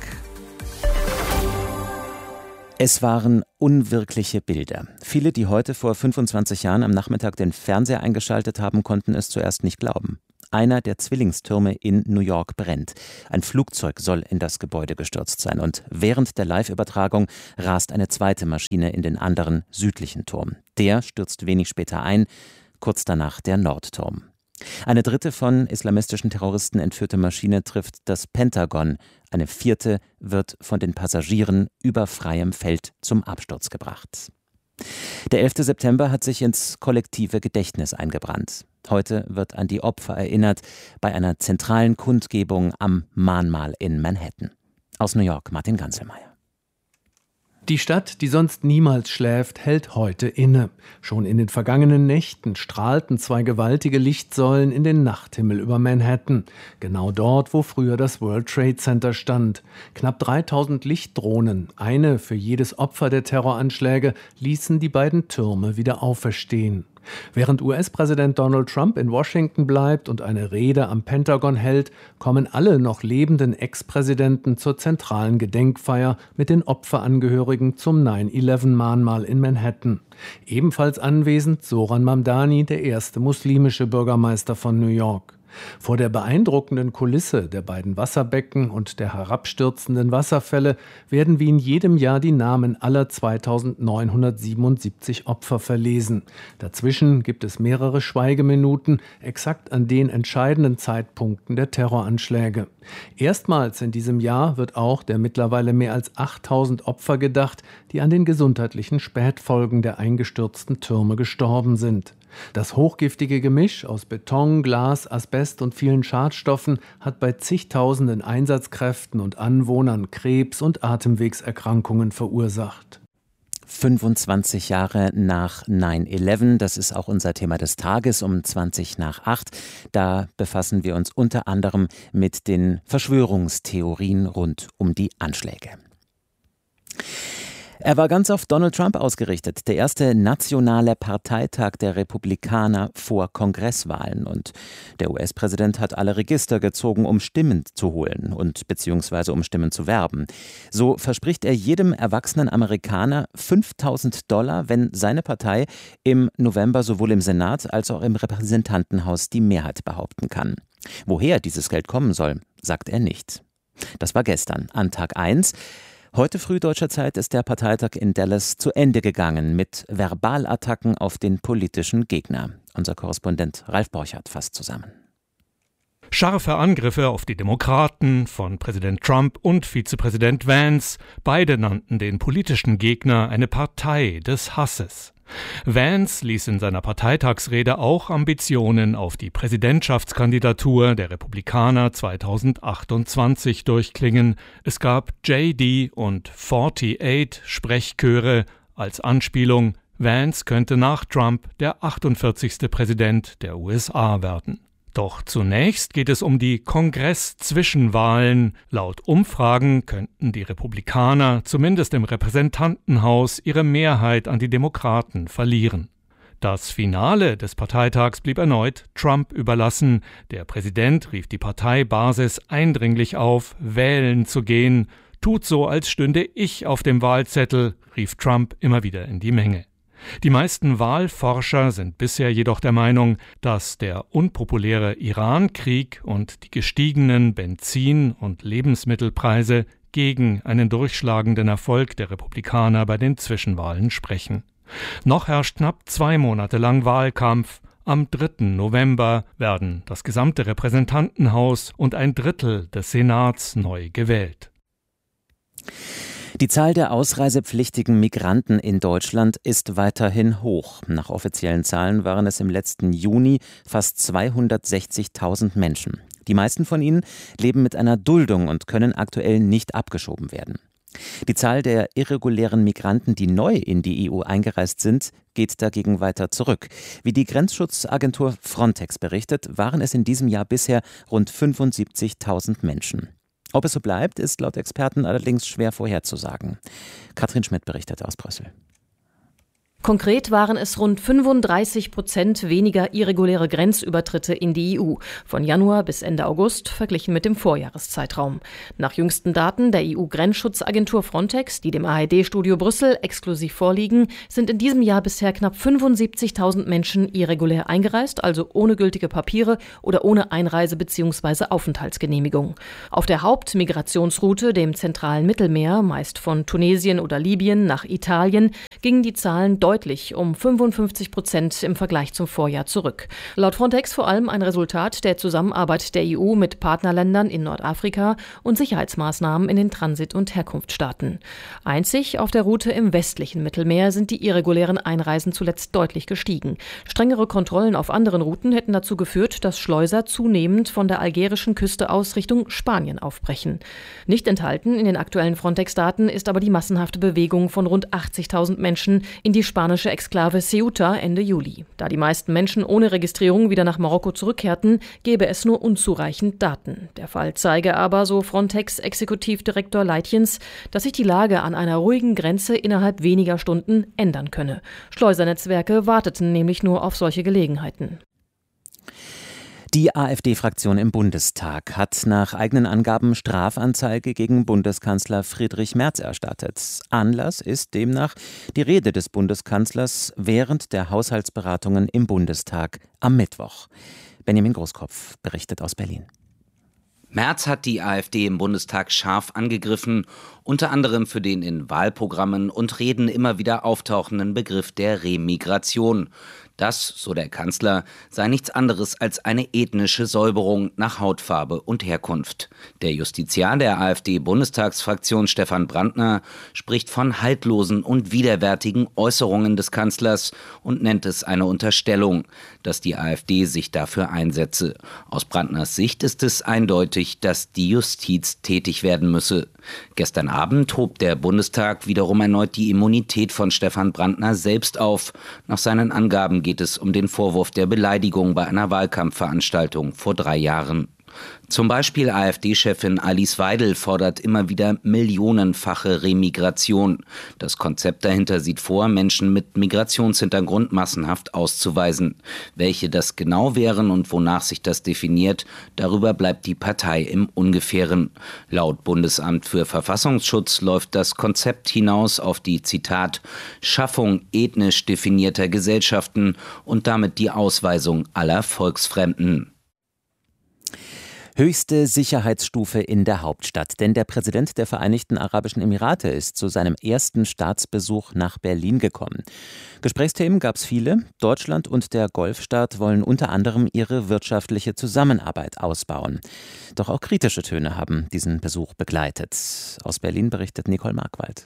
Es waren unwirkliche Bilder. Viele, die heute vor 25 Jahren am Nachmittag den Fernseher eingeschaltet haben, konnten es zuerst nicht glauben. Einer der Zwillingstürme in New York brennt. Ein Flugzeug soll in das Gebäude gestürzt sein. Und während der Live-Übertragung rast eine zweite Maschine in den anderen südlichen Turm. Der stürzt wenig später ein, kurz danach der Nordturm. Eine dritte von islamistischen Terroristen entführte Maschine trifft das Pentagon. Eine vierte wird von den Passagieren über freiem Feld zum Absturz gebracht. Der 11. September hat sich ins kollektive Gedächtnis eingebrannt. Heute wird an die Opfer erinnert bei einer zentralen Kundgebung am Mahnmal in Manhattan. Aus New York, Martin Ganzelmeier. Die Stadt, die sonst niemals schläft, hält heute inne. Schon in den vergangenen Nächten strahlten zwei gewaltige Lichtsäulen in den Nachthimmel über Manhattan. Genau dort, wo früher das World Trade Center stand. Knapp 3000 Lichtdrohnen, eine für jedes Opfer der Terroranschläge, ließen die beiden Türme wieder auferstehen. Während US-Präsident Donald Trump in Washington bleibt und eine Rede am Pentagon hält, kommen alle noch lebenden Ex-Präsidenten zur zentralen Gedenkfeier mit den Opferangehörigen zum 9/11-Mahnmal in Manhattan. Ebenfalls anwesend Zoran Mamdani, der erste muslimische Bürgermeister von New York. Vor der beeindruckenden Kulisse der beiden Wasserbecken und der herabstürzenden Wasserfälle werden wie in jedem Jahr die Namen aller 2977 Opfer verlesen. Dazwischen gibt es mehrere Schweigeminuten, exakt an den entscheidenden Zeitpunkten der Terroranschläge. Erstmals in diesem Jahr wird auch der mittlerweile mehr als 8000 Opfer gedacht, die an den gesundheitlichen Spätfolgen der eingestürzten Türme gestorben sind. Das hochgiftige Gemisch aus Beton, Glas, Asbest und vielen Schadstoffen hat bei zigtausenden Einsatzkräften und Anwohnern Krebs- und Atemwegserkrankungen verursacht. 25 Jahre nach 9/11, das ist auch unser Thema des Tages um 8:20. Da befassen wir uns unter anderem mit den Verschwörungstheorien rund um die Anschläge. Er war ganz auf Donald Trump ausgerichtet, der erste nationale Parteitag der Republikaner vor Kongresswahlen. Und der US-Präsident hat alle Register gezogen, um Stimmen zu holen und beziehungsweise um Stimmen zu werben. So verspricht er jedem erwachsenen Amerikaner $5.000, wenn seine Partei im November sowohl im Senat als auch im Repräsentantenhaus die Mehrheit behaupten kann. Woher dieses Geld kommen soll, sagt er nicht. Das war gestern, an Tag 1. Heute früh deutscher Zeit ist der Parteitag in Dallas zu Ende gegangen mit Verbalattacken auf den politischen Gegner. Unser Korrespondent Ralf Borchardt fasst zusammen. Scharfe Angriffe auf die Demokraten von Präsident Trump und Vizepräsident Vance. Beide nannten den politischen Gegner eine Partei des Hasses. Vance ließ in seiner Parteitagsrede auch Ambitionen auf die Präsidentschaftskandidatur der Republikaner 2028 durchklingen. Es gab JD und 48 Sprechchöre als Anspielung: Vance könnte nach Trump der 48. Präsident der USA werden. Doch zunächst geht es um die Kongress-Zwischenwahlen. Laut Umfragen könnten die Republikaner zumindest im Repräsentantenhaus ihre Mehrheit an die Demokraten verlieren. Das Finale des Parteitags blieb erneut Trump überlassen. Der Präsident rief die Parteibasis eindringlich auf, wählen zu gehen. »Tut so, als stünde ich auf dem Wahlzettel«, rief Trump immer wieder in die Menge. Die meisten Wahlforscher sind bisher jedoch der Meinung, dass der unpopuläre Iran-Krieg und die gestiegenen Benzin- und Lebensmittelpreise gegen einen durchschlagenden Erfolg der Republikaner bei den Zwischenwahlen sprechen. Noch herrscht knapp 2 Monate lang Wahlkampf. Am 3. November werden das gesamte Repräsentantenhaus und ein Drittel des Senats neu gewählt. Die Zahl der ausreisepflichtigen Migranten in Deutschland ist weiterhin hoch. Nach offiziellen Zahlen waren es im letzten Juni fast 260.000 Menschen. Die meisten von ihnen leben mit einer Duldung und können aktuell nicht abgeschoben werden. Die Zahl der irregulären Migranten, die neu in die EU eingereist sind, geht dagegen weiter zurück. Wie die Grenzschutzagentur Frontex berichtet, waren es in diesem Jahr bisher rund 75.000 Menschen. Ob es so bleibt, ist laut Experten allerdings schwer vorherzusagen. Katrin Schmidt berichtet aus Brüssel. Konkret waren es rund 35% weniger irreguläre Grenzübertritte in die EU, von Januar bis Ende August verglichen mit dem Vorjahreszeitraum. Nach jüngsten Daten der EU-Grenzschutzagentur Frontex, die dem ARD-Studio Brüssel exklusiv vorliegen, sind in diesem Jahr bisher knapp 75.000 Menschen irregulär eingereist, also ohne gültige Papiere oder ohne Einreise- bzw. Aufenthaltsgenehmigung. Auf der Hauptmigrationsroute, dem zentralen Mittelmeer, meist von Tunesien oder Libyen nach Italien, gingen die Zahlen deutlich um 55% im Vergleich zum Vorjahr zurück. Laut Frontex vor allem ein Resultat der Zusammenarbeit der EU mit Partnerländern in Nordafrika und Sicherheitsmaßnahmen in den Transit- und Herkunftsstaaten. Einzig auf der Route im westlichen Mittelmeer sind die irregulären Einreisen zuletzt deutlich gestiegen. Strengere Kontrollen auf anderen Routen hätten dazu geführt, dass Schleuser zunehmend von der algerischen Küste aus Richtung Spanien aufbrechen. Nicht enthalten in den aktuellen Frontex-Daten ist aber die massenhafte Bewegung von rund 80.000 Menschen in die spanische Exklave Ceuta Ende Juli. Da die meisten Menschen ohne Registrierung wieder nach Marokko zurückkehrten, gäbe es nur unzureichend Daten. Der Fall zeige aber, so Frontex-Exekutivdirektor Leitjens, dass sich die Lage an einer ruhigen Grenze innerhalb weniger Stunden ändern könne. Schleusernetzwerke warteten nämlich nur auf solche Gelegenheiten. Die AfD-Fraktion im Bundestag hat nach eigenen Angaben Strafanzeige gegen Bundeskanzler Friedrich Merz erstattet. Anlass ist demnach die Rede des Bundeskanzlers während der Haushaltsberatungen im Bundestag am Mittwoch. Benjamin Großkopf berichtet aus Berlin. Merz hat die AfD im Bundestag scharf angegriffen, unter anderem für den in Wahlprogrammen und Reden immer wieder auftauchenden Begriff der Remigration. Das, so der Kanzler, sei nichts anderes als eine ethnische Säuberung nach Hautfarbe und Herkunft. Der Justiziar der AfD-Bundestagsfraktion Stefan Brandner spricht von haltlosen und widerwärtigen Äußerungen des Kanzlers und nennt es eine Unterstellung, dass die AfD sich dafür einsetze. Aus Brandners Sicht ist es eindeutig, dass die Justiz tätig werden müsse. Gestern Abend hob der Bundestag wiederum erneut die Immunität von Stefan Brandner selbst auf. Nach seinen Angaben geht es um den Vorwurf der Beleidigung bei einer Wahlkampfveranstaltung vor 3 Jahren. Zum Beispiel AfD-Chefin Alice Weidel fordert immer wieder millionenfache Remigration. Das Konzept dahinter sieht vor, Menschen mit Migrationshintergrund massenhaft auszuweisen. Welche das genau wären und wonach sich das definiert, darüber bleibt die Partei im Ungefähren. Laut Bundesamt für Verfassungsschutz läuft das Konzept hinaus auf die, Zitat, Schaffung ethnisch definierter Gesellschaften und damit die Ausweisung aller Volksfremden. Höchste Sicherheitsstufe in der Hauptstadt, denn der Präsident der Vereinigten Arabischen Emirate ist zu seinem ersten Staatsbesuch nach Berlin gekommen. Gesprächsthemen gab es viele. Deutschland und der Golfstaat wollen unter anderem ihre wirtschaftliche Zusammenarbeit ausbauen. Doch auch kritische Töne haben diesen Besuch begleitet. Aus Berlin berichtet Nicole Markwald.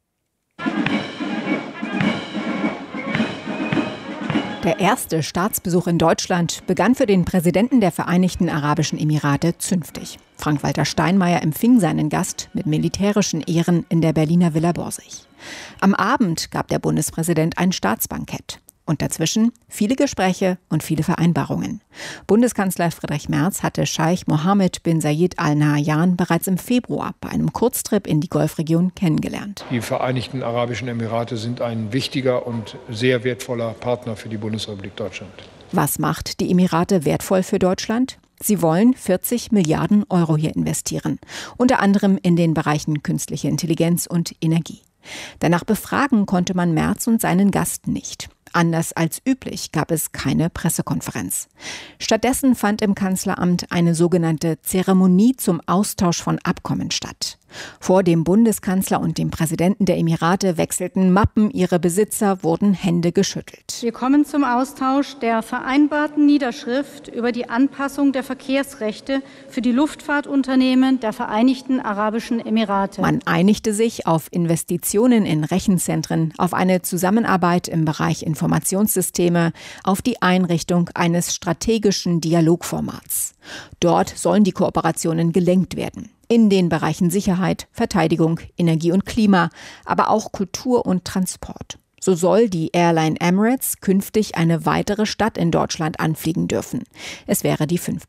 Der erste Staatsbesuch in Deutschland begann für den Präsidenten der Vereinigten Arabischen Emirate zünftig. Frank-Walter Steinmeier empfing seinen Gast mit militärischen Ehren in der Berliner Villa Borsig. Am Abend gab der Bundespräsident ein Staatsbankett. Und dazwischen viele Gespräche und viele Vereinbarungen. Bundeskanzler Friedrich Merz hatte Scheich Mohammed bin Zayed Al Nahyan bereits im Februar bei einem Kurztrip in die Golfregion kennengelernt. Die Vereinigten Arabischen Emirate sind ein wichtiger und sehr wertvoller Partner für die Bundesrepublik Deutschland. Was macht die Emirate wertvoll für Deutschland? Sie wollen 40 Milliarden Euro hier investieren, unter anderem in den Bereichen künstliche Intelligenz und Energie. Danach befragen konnte man Merz und seinen Gast nicht. Anders als üblich gab es keine Pressekonferenz. Stattdessen fand im Kanzleramt eine sogenannte Zeremonie zum Austausch von Abkommen statt. Vor dem Bundeskanzler und dem Präsidenten der Emirate wechselten Mappen, ihre Besitzer wurden Hände geschüttelt. Wir kommen zum Austausch der vereinbarten Niederschrift über die Anpassung der Verkehrsrechte für die Luftfahrtunternehmen der Vereinigten Arabischen Emirate. Man einigte sich auf Investitionen in Rechenzentren, auf eine Zusammenarbeit im Bereich Informationssysteme, auf die Einrichtung eines strategischen Dialogformats. Dort sollen die Kooperationen gelenkt werden. In den Bereichen Sicherheit, Verteidigung, Energie und Klima, aber auch Kultur und Transport. So soll die Airline Emirates künftig eine weitere Stadt in Deutschland anfliegen dürfen. Es wäre die 5.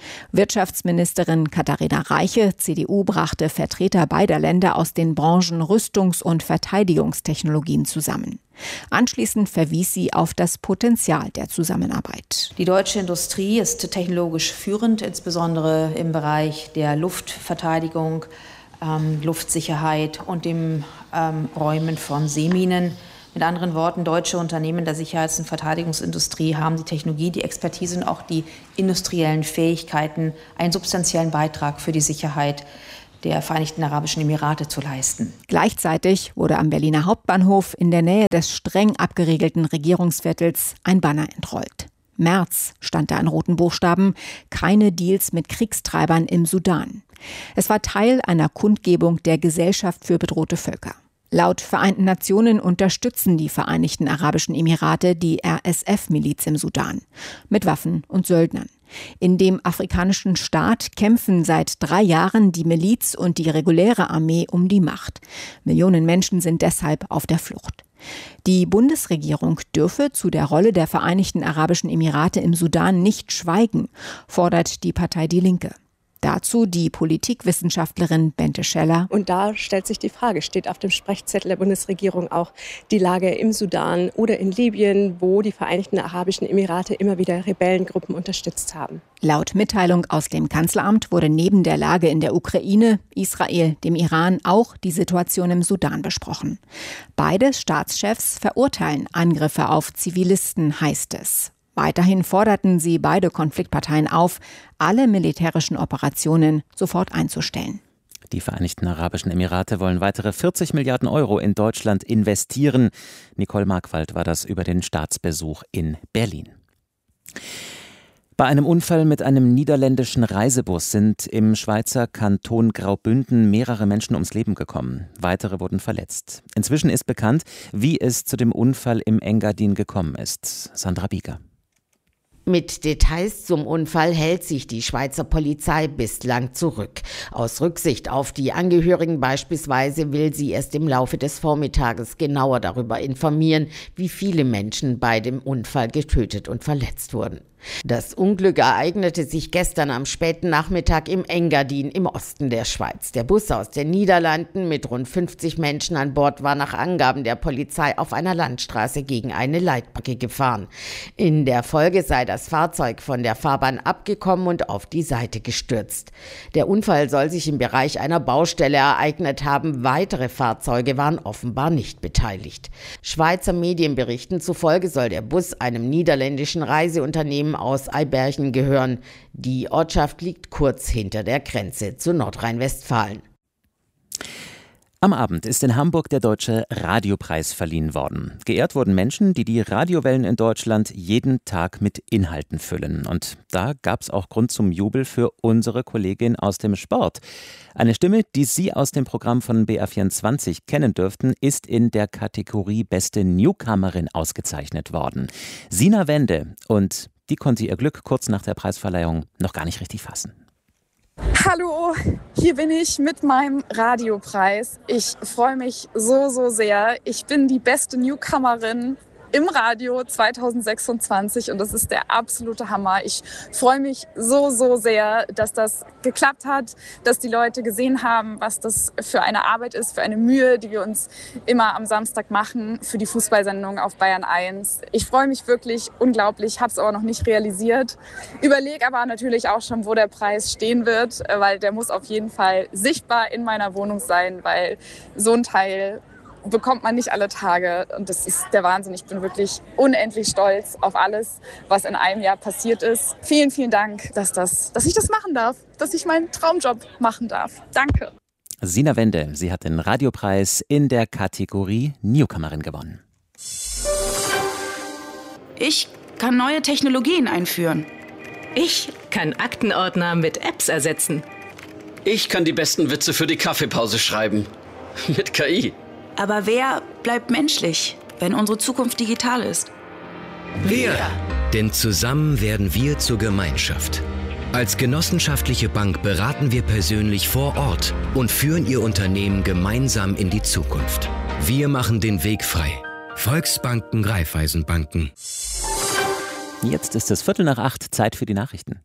Wirtschaftsministerin Katharina Reiche, CDU, brachte Vertreter beider Länder aus den Branchen Rüstungs- und Verteidigungstechnologien zusammen. Anschließend verwies sie auf das Potenzial der Zusammenarbeit. Die deutsche Industrie ist technologisch führend, insbesondere im Bereich der Luftverteidigung, Luftsicherheit und dem Räumen von Seeminen. Mit anderen Worten, deutsche Unternehmen der Sicherheits- und Verteidigungsindustrie haben die Technologie, die Expertise und auch die industriellen Fähigkeiten, einen substanziellen Beitrag für die Sicherheit der Vereinigten Arabischen Emirate zu leisten. Gleichzeitig wurde am Berliner Hauptbahnhof in der Nähe des streng abgeriegelten Regierungsviertels ein Banner entrollt. Merz stand da in roten Buchstaben, keine Deals mit Kriegstreibern im Sudan. Es war Teil einer Kundgebung der Gesellschaft für bedrohte Völker. Laut Vereinten Nationen unterstützen die Vereinigten Arabischen Emirate die RSF-Miliz im Sudan mit Waffen und Söldnern. In dem afrikanischen Staat kämpfen seit 3 Jahren die Miliz und die reguläre Armee um die Macht. Millionen Menschen sind deshalb auf der Flucht. Die Bundesregierung dürfe zu der Rolle der Vereinigten Arabischen Emirate im Sudan nicht schweigen, fordert die Partei Die Linke. Dazu die Politikwissenschaftlerin Bente Scheller. Und da stellt sich die Frage, steht auf dem Sprechzettel der Bundesregierung auch die Lage im Sudan oder in Libyen, wo die Vereinigten Arabischen Emirate immer wieder Rebellengruppen unterstützt haben? Laut Mitteilung aus dem Kanzleramt wurde neben der Lage in der Ukraine, Israel, dem Iran auch die Situation im Sudan besprochen. Beide Staatschefs verurteilen Angriffe auf Zivilisten, heißt es. Weiterhin forderten sie beide Konfliktparteien auf, alle militärischen Operationen sofort einzustellen. Die Vereinigten Arabischen Emirate wollen weitere 40 Milliarden Euro in Deutschland investieren. Nicole Markwald war das über den Staatsbesuch in Berlin. Bei einem Unfall mit einem niederländischen Reisebus sind im Schweizer Kanton Graubünden mehrere Menschen ums Leben gekommen. Weitere wurden verletzt. Inzwischen ist bekannt, wie es zu dem Unfall im Engadin gekommen ist. Sandra Bieger. Mit Details zum Unfall hält sich die Schweizer Polizei bislang zurück. Aus Rücksicht auf die Angehörigen beispielsweise will sie erst im Laufe des Vormittages genauer darüber informieren, wie viele Menschen bei dem Unfall getötet und verletzt wurden. Das Unglück ereignete sich gestern am späten Nachmittag im Engadin im Osten der Schweiz. Der Bus aus den Niederlanden mit rund 50 Menschen an Bord war nach Angaben der Polizei auf einer Landstraße gegen eine Leitbrücke gefahren. In der Folge sei das Fahrzeug von der Fahrbahn abgekommen und auf die Seite gestürzt. Der Unfall soll sich im Bereich einer Baustelle ereignet haben. Weitere Fahrzeuge waren offenbar nicht beteiligt. Schweizer Medienberichten zufolge soll der Bus einem niederländischen Reiseunternehmen aus Eiberchen gehören. Die Ortschaft liegt kurz hinter der Grenze zu Nordrhein-Westfalen. Am Abend ist in Hamburg der Deutsche Radiopreis verliehen worden. Geehrt wurden Menschen, die die Radiowellen in Deutschland jeden Tag mit Inhalten füllen. Und da gab es auch Grund zum Jubel für unsere Kollegin aus dem Sport. Eine Stimme, die Sie aus dem Programm von BR24 kennen dürften, ist in der Kategorie Beste Newcomerin ausgezeichnet worden. Sina Wende. Und die konnte ihr Glück kurz nach der Preisverleihung noch gar nicht richtig fassen. Hallo, hier bin ich mit meinem Radiopreis. Ich freue mich so sehr. Ich bin die beste Newcomerin im Radio 2026 und das ist der absolute Hammer. Ich freue mich so sehr, dass das geklappt hat, dass die Leute gesehen haben, was das für eine Arbeit ist, für eine Mühe, die wir uns immer am Samstag machen für die Fußballsendung auf Bayern 1. Ich freue mich wirklich unglaublich, habe es aber noch nicht realisiert. Überlege aber natürlich auch schon, wo der Preis stehen wird, weil der muss auf jeden Fall sichtbar in meiner Wohnung sein, weil so ein Teil bekommt man nicht alle Tage und das ist der Wahnsinn. Ich bin wirklich unendlich stolz auf alles, was in einem Jahr passiert ist. Vielen Dank, dass ich das machen darf, dass ich meinen Traumjob machen darf. Danke. Sina Wende, sie hat den Radiopreis in der Kategorie Newcomerin gewonnen. Ich kann neue Technologien einführen. Ich kann Aktenordner mit Apps ersetzen. Ich kann die besten Witze für die Kaffeepause schreiben. Mit KI. Aber wer bleibt menschlich, wenn unsere Zukunft digital ist? Wir! Denn zusammen werden wir zur Gemeinschaft. Als genossenschaftliche Bank beraten wir persönlich vor Ort und führen Ihr Unternehmen gemeinsam in die Zukunft. Wir machen den Weg frei. Volksbanken, Raiffeisenbanken. Jetzt ist es 7:45, Zeit für die Nachrichten.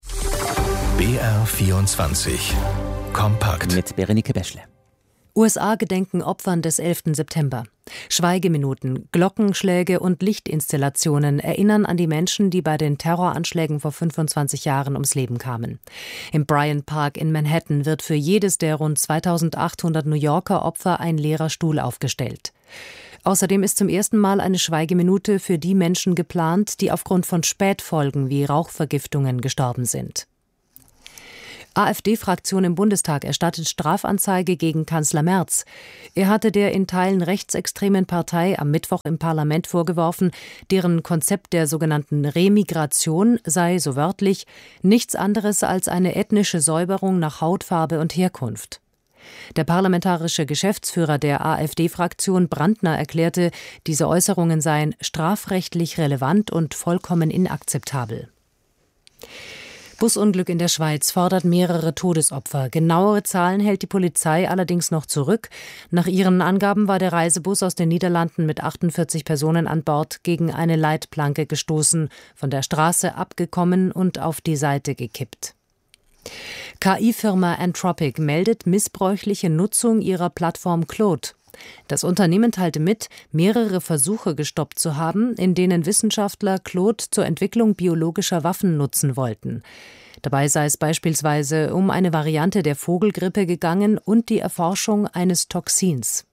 BR24 Kompakt mit Berenike Beschle. USA gedenken Opfern des 11. September. Schweigeminuten, Glockenschläge und Lichtinstallationen erinnern an die Menschen, die bei den Terroranschlägen vor 25 Jahren ums Leben kamen. Im Bryant Park in Manhattan wird für jedes der rund 2800 New Yorker Opfer ein leerer Stuhl aufgestellt. Außerdem ist zum ersten Mal eine Schweigeminute für die Menschen geplant, die aufgrund von Spätfolgen wie Rauchvergiftungen gestorben sind. AfD-Fraktion im Bundestag erstattet Strafanzeige gegen Kanzler Merz. Er hatte der in Teilen rechtsextremen Partei am Mittwoch im Parlament vorgeworfen, deren Konzept der sogenannten Remigration sei, so wörtlich, nichts anderes als eine ethnische Säuberung nach Hautfarbe und Herkunft. Der parlamentarische Geschäftsführer der AfD-Fraktion Brandner erklärte, diese Äußerungen seien strafrechtlich relevant und vollkommen inakzeptabel. Busunglück in der Schweiz fordert mehrere Todesopfer. Genauere Zahlen hält die Polizei allerdings noch zurück. Nach ihren Angaben war der Reisebus aus den Niederlanden mit 48 Personen an Bord gegen eine Leitplanke gestoßen, von der Straße abgekommen und auf die Seite gekippt. KI-Firma Anthropic meldet missbräuchliche Nutzung ihrer Plattform Claude. Das Unternehmen teilte mit, mehrere Versuche gestoppt zu haben, in denen Wissenschaftler Claude zur Entwicklung biologischer Waffen nutzen wollten. Dabei sei es beispielsweise um eine Variante der Vogelgrippe gegangen und die Erforschung eines Toxins.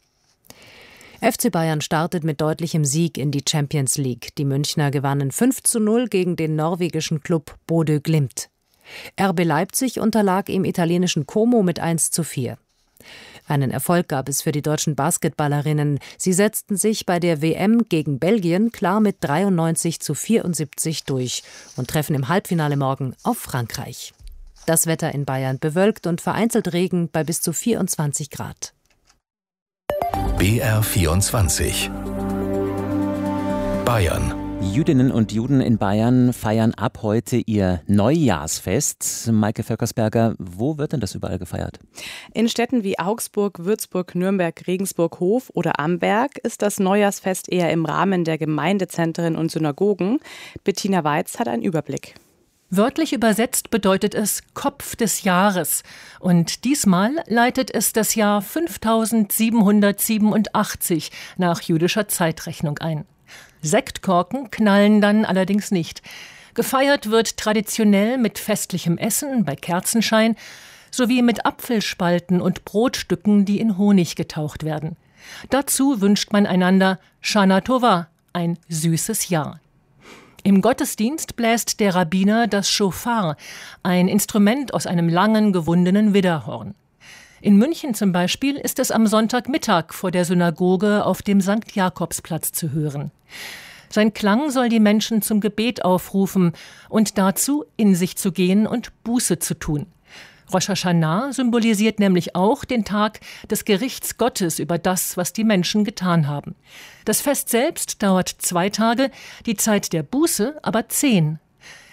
FC Bayern startet mit deutlichem Sieg in die Champions League. Die Münchner gewannen 5:0 gegen den norwegischen Klub Bodø Glimt. RB Leipzig unterlag im italienischen Como mit 1:4. Einen Erfolg gab es für die deutschen Basketballerinnen. Sie setzten sich bei der WM gegen Belgien klar mit 93:74 durch und treffen im Halbfinale morgen auf Frankreich. Das Wetter in Bayern bewölkt und vereinzelt Regen bei bis zu 24 Grad. BR24 Bayern. Jüdinnen und Juden in Bayern feiern ab heute ihr Neujahrsfest. Maike Völkersberger, wo wird denn das überall gefeiert? In Städten wie Augsburg, Würzburg, Nürnberg, Regensburg, Hof oder Amberg ist das Neujahrsfest eher im Rahmen der Gemeindezentren und Synagogen. Bettina Weiz hat einen Überblick. Wörtlich übersetzt bedeutet es Kopf des Jahres. Und diesmal leitet es das Jahr 5787 nach jüdischer Zeitrechnung ein. Sektkorken knallen dann allerdings nicht. Gefeiert wird traditionell mit festlichem Essen bei Kerzenschein sowie mit Apfelspalten und Brotstücken, die in Honig getaucht werden. Dazu wünscht man einander Shana Tova, ein süßes Jahr. Im Gottesdienst bläst der Rabbiner das Schofar, ein Instrument aus einem langen, gewundenen Widderhorn. In München zum Beispiel ist es am Sonntagmittag vor der Synagoge auf dem St. Jakobsplatz zu hören. Sein Klang soll die Menschen zum Gebet aufrufen und dazu, in sich zu gehen und Buße zu tun. Rosh Hashanah symbolisiert nämlich auch den Tag des Gerichts Gottes über das, was die Menschen getan haben. Das Fest selbst dauert 2 Tage, die Zeit der Buße aber 10.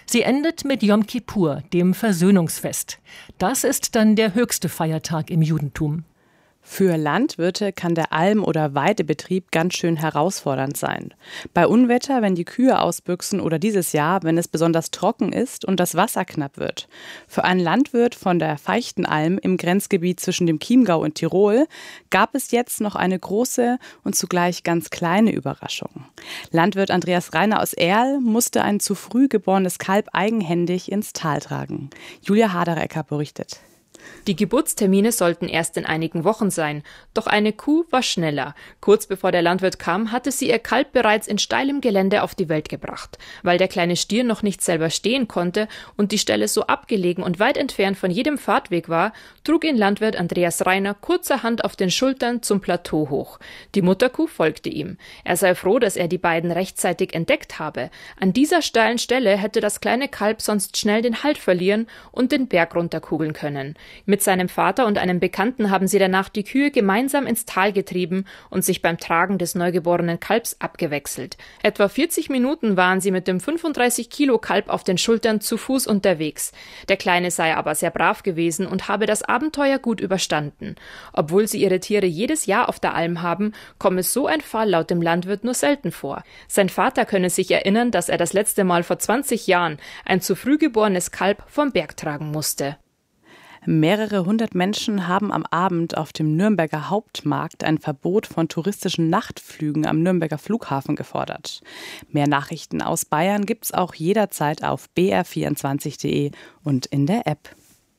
Sie endet mit Yom Kippur, dem Versöhnungsfest. Das ist dann der höchste Feiertag im Judentum. Für Landwirte kann der Alm- oder Weidebetrieb ganz schön herausfordernd sein. Bei Unwetter, wenn die Kühe ausbüchsen oder dieses Jahr, wenn es besonders trocken ist und das Wasser knapp wird. Für einen Landwirt von der Feichtenalm im Grenzgebiet zwischen dem Chiemgau und Tirol gab es jetzt noch eine große und zugleich ganz kleine Überraschung. Landwirt Andreas Reiner aus Erl musste ein zu früh geborenes Kalb eigenhändig ins Tal tragen. Julia Haderecker berichtet. Die Geburtstermine sollten erst in einigen Wochen sein, doch eine Kuh war schneller. Kurz bevor der Landwirt kam, hatte sie ihr Kalb bereits in steilem Gelände auf die Welt gebracht. Weil der kleine Stier noch nicht selber stehen konnte und die Stelle so abgelegen und weit entfernt von jedem Fahrtweg war, trug ihn Landwirt Andreas Reiner kurzerhand auf den Schultern zum Plateau hoch. Die Mutterkuh folgte ihm. Er sei froh, dass er die beiden rechtzeitig entdeckt habe. An dieser steilen Stelle hätte das kleine Kalb sonst schnell den Halt verlieren und den Berg runterkugeln können. Mit seinem Vater und einem Bekannten haben sie danach die Kühe gemeinsam ins Tal getrieben und sich beim Tragen des neugeborenen Kalbs abgewechselt. Etwa 40 Minuten waren sie mit dem 35 Kilo Kalb auf den Schultern zu Fuß unterwegs. Der Kleine sei aber sehr brav gewesen und habe das Abenteuer gut überstanden. Obwohl sie ihre Tiere jedes Jahr auf der Alm haben, komme so ein Fall laut dem Landwirt nur selten vor. Sein Vater könne sich erinnern, dass er das letzte Mal vor 20 Jahren ein zu früh geborenes Kalb vom Berg tragen musste. Mehrere hundert Menschen haben am Abend auf dem Nürnberger Hauptmarkt ein Verbot von touristischen Nachtflügen am Nürnberger Flughafen gefordert. Mehr Nachrichten aus Bayern gibt's auch jederzeit auf br24.de und in der App.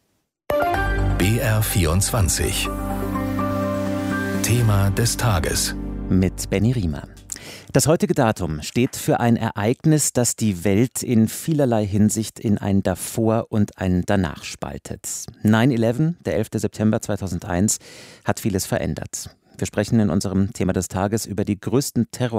BR24 Thema des Tages mit Benny Riemer. Das heutige Datum steht für ein Ereignis, das die Welt in vielerlei Hinsicht in ein Davor und ein Danach spaltet. 9/11, der 11. September 2001, hat vieles verändert. Wir sprechen in unserem Thema des Tages über die größten Terror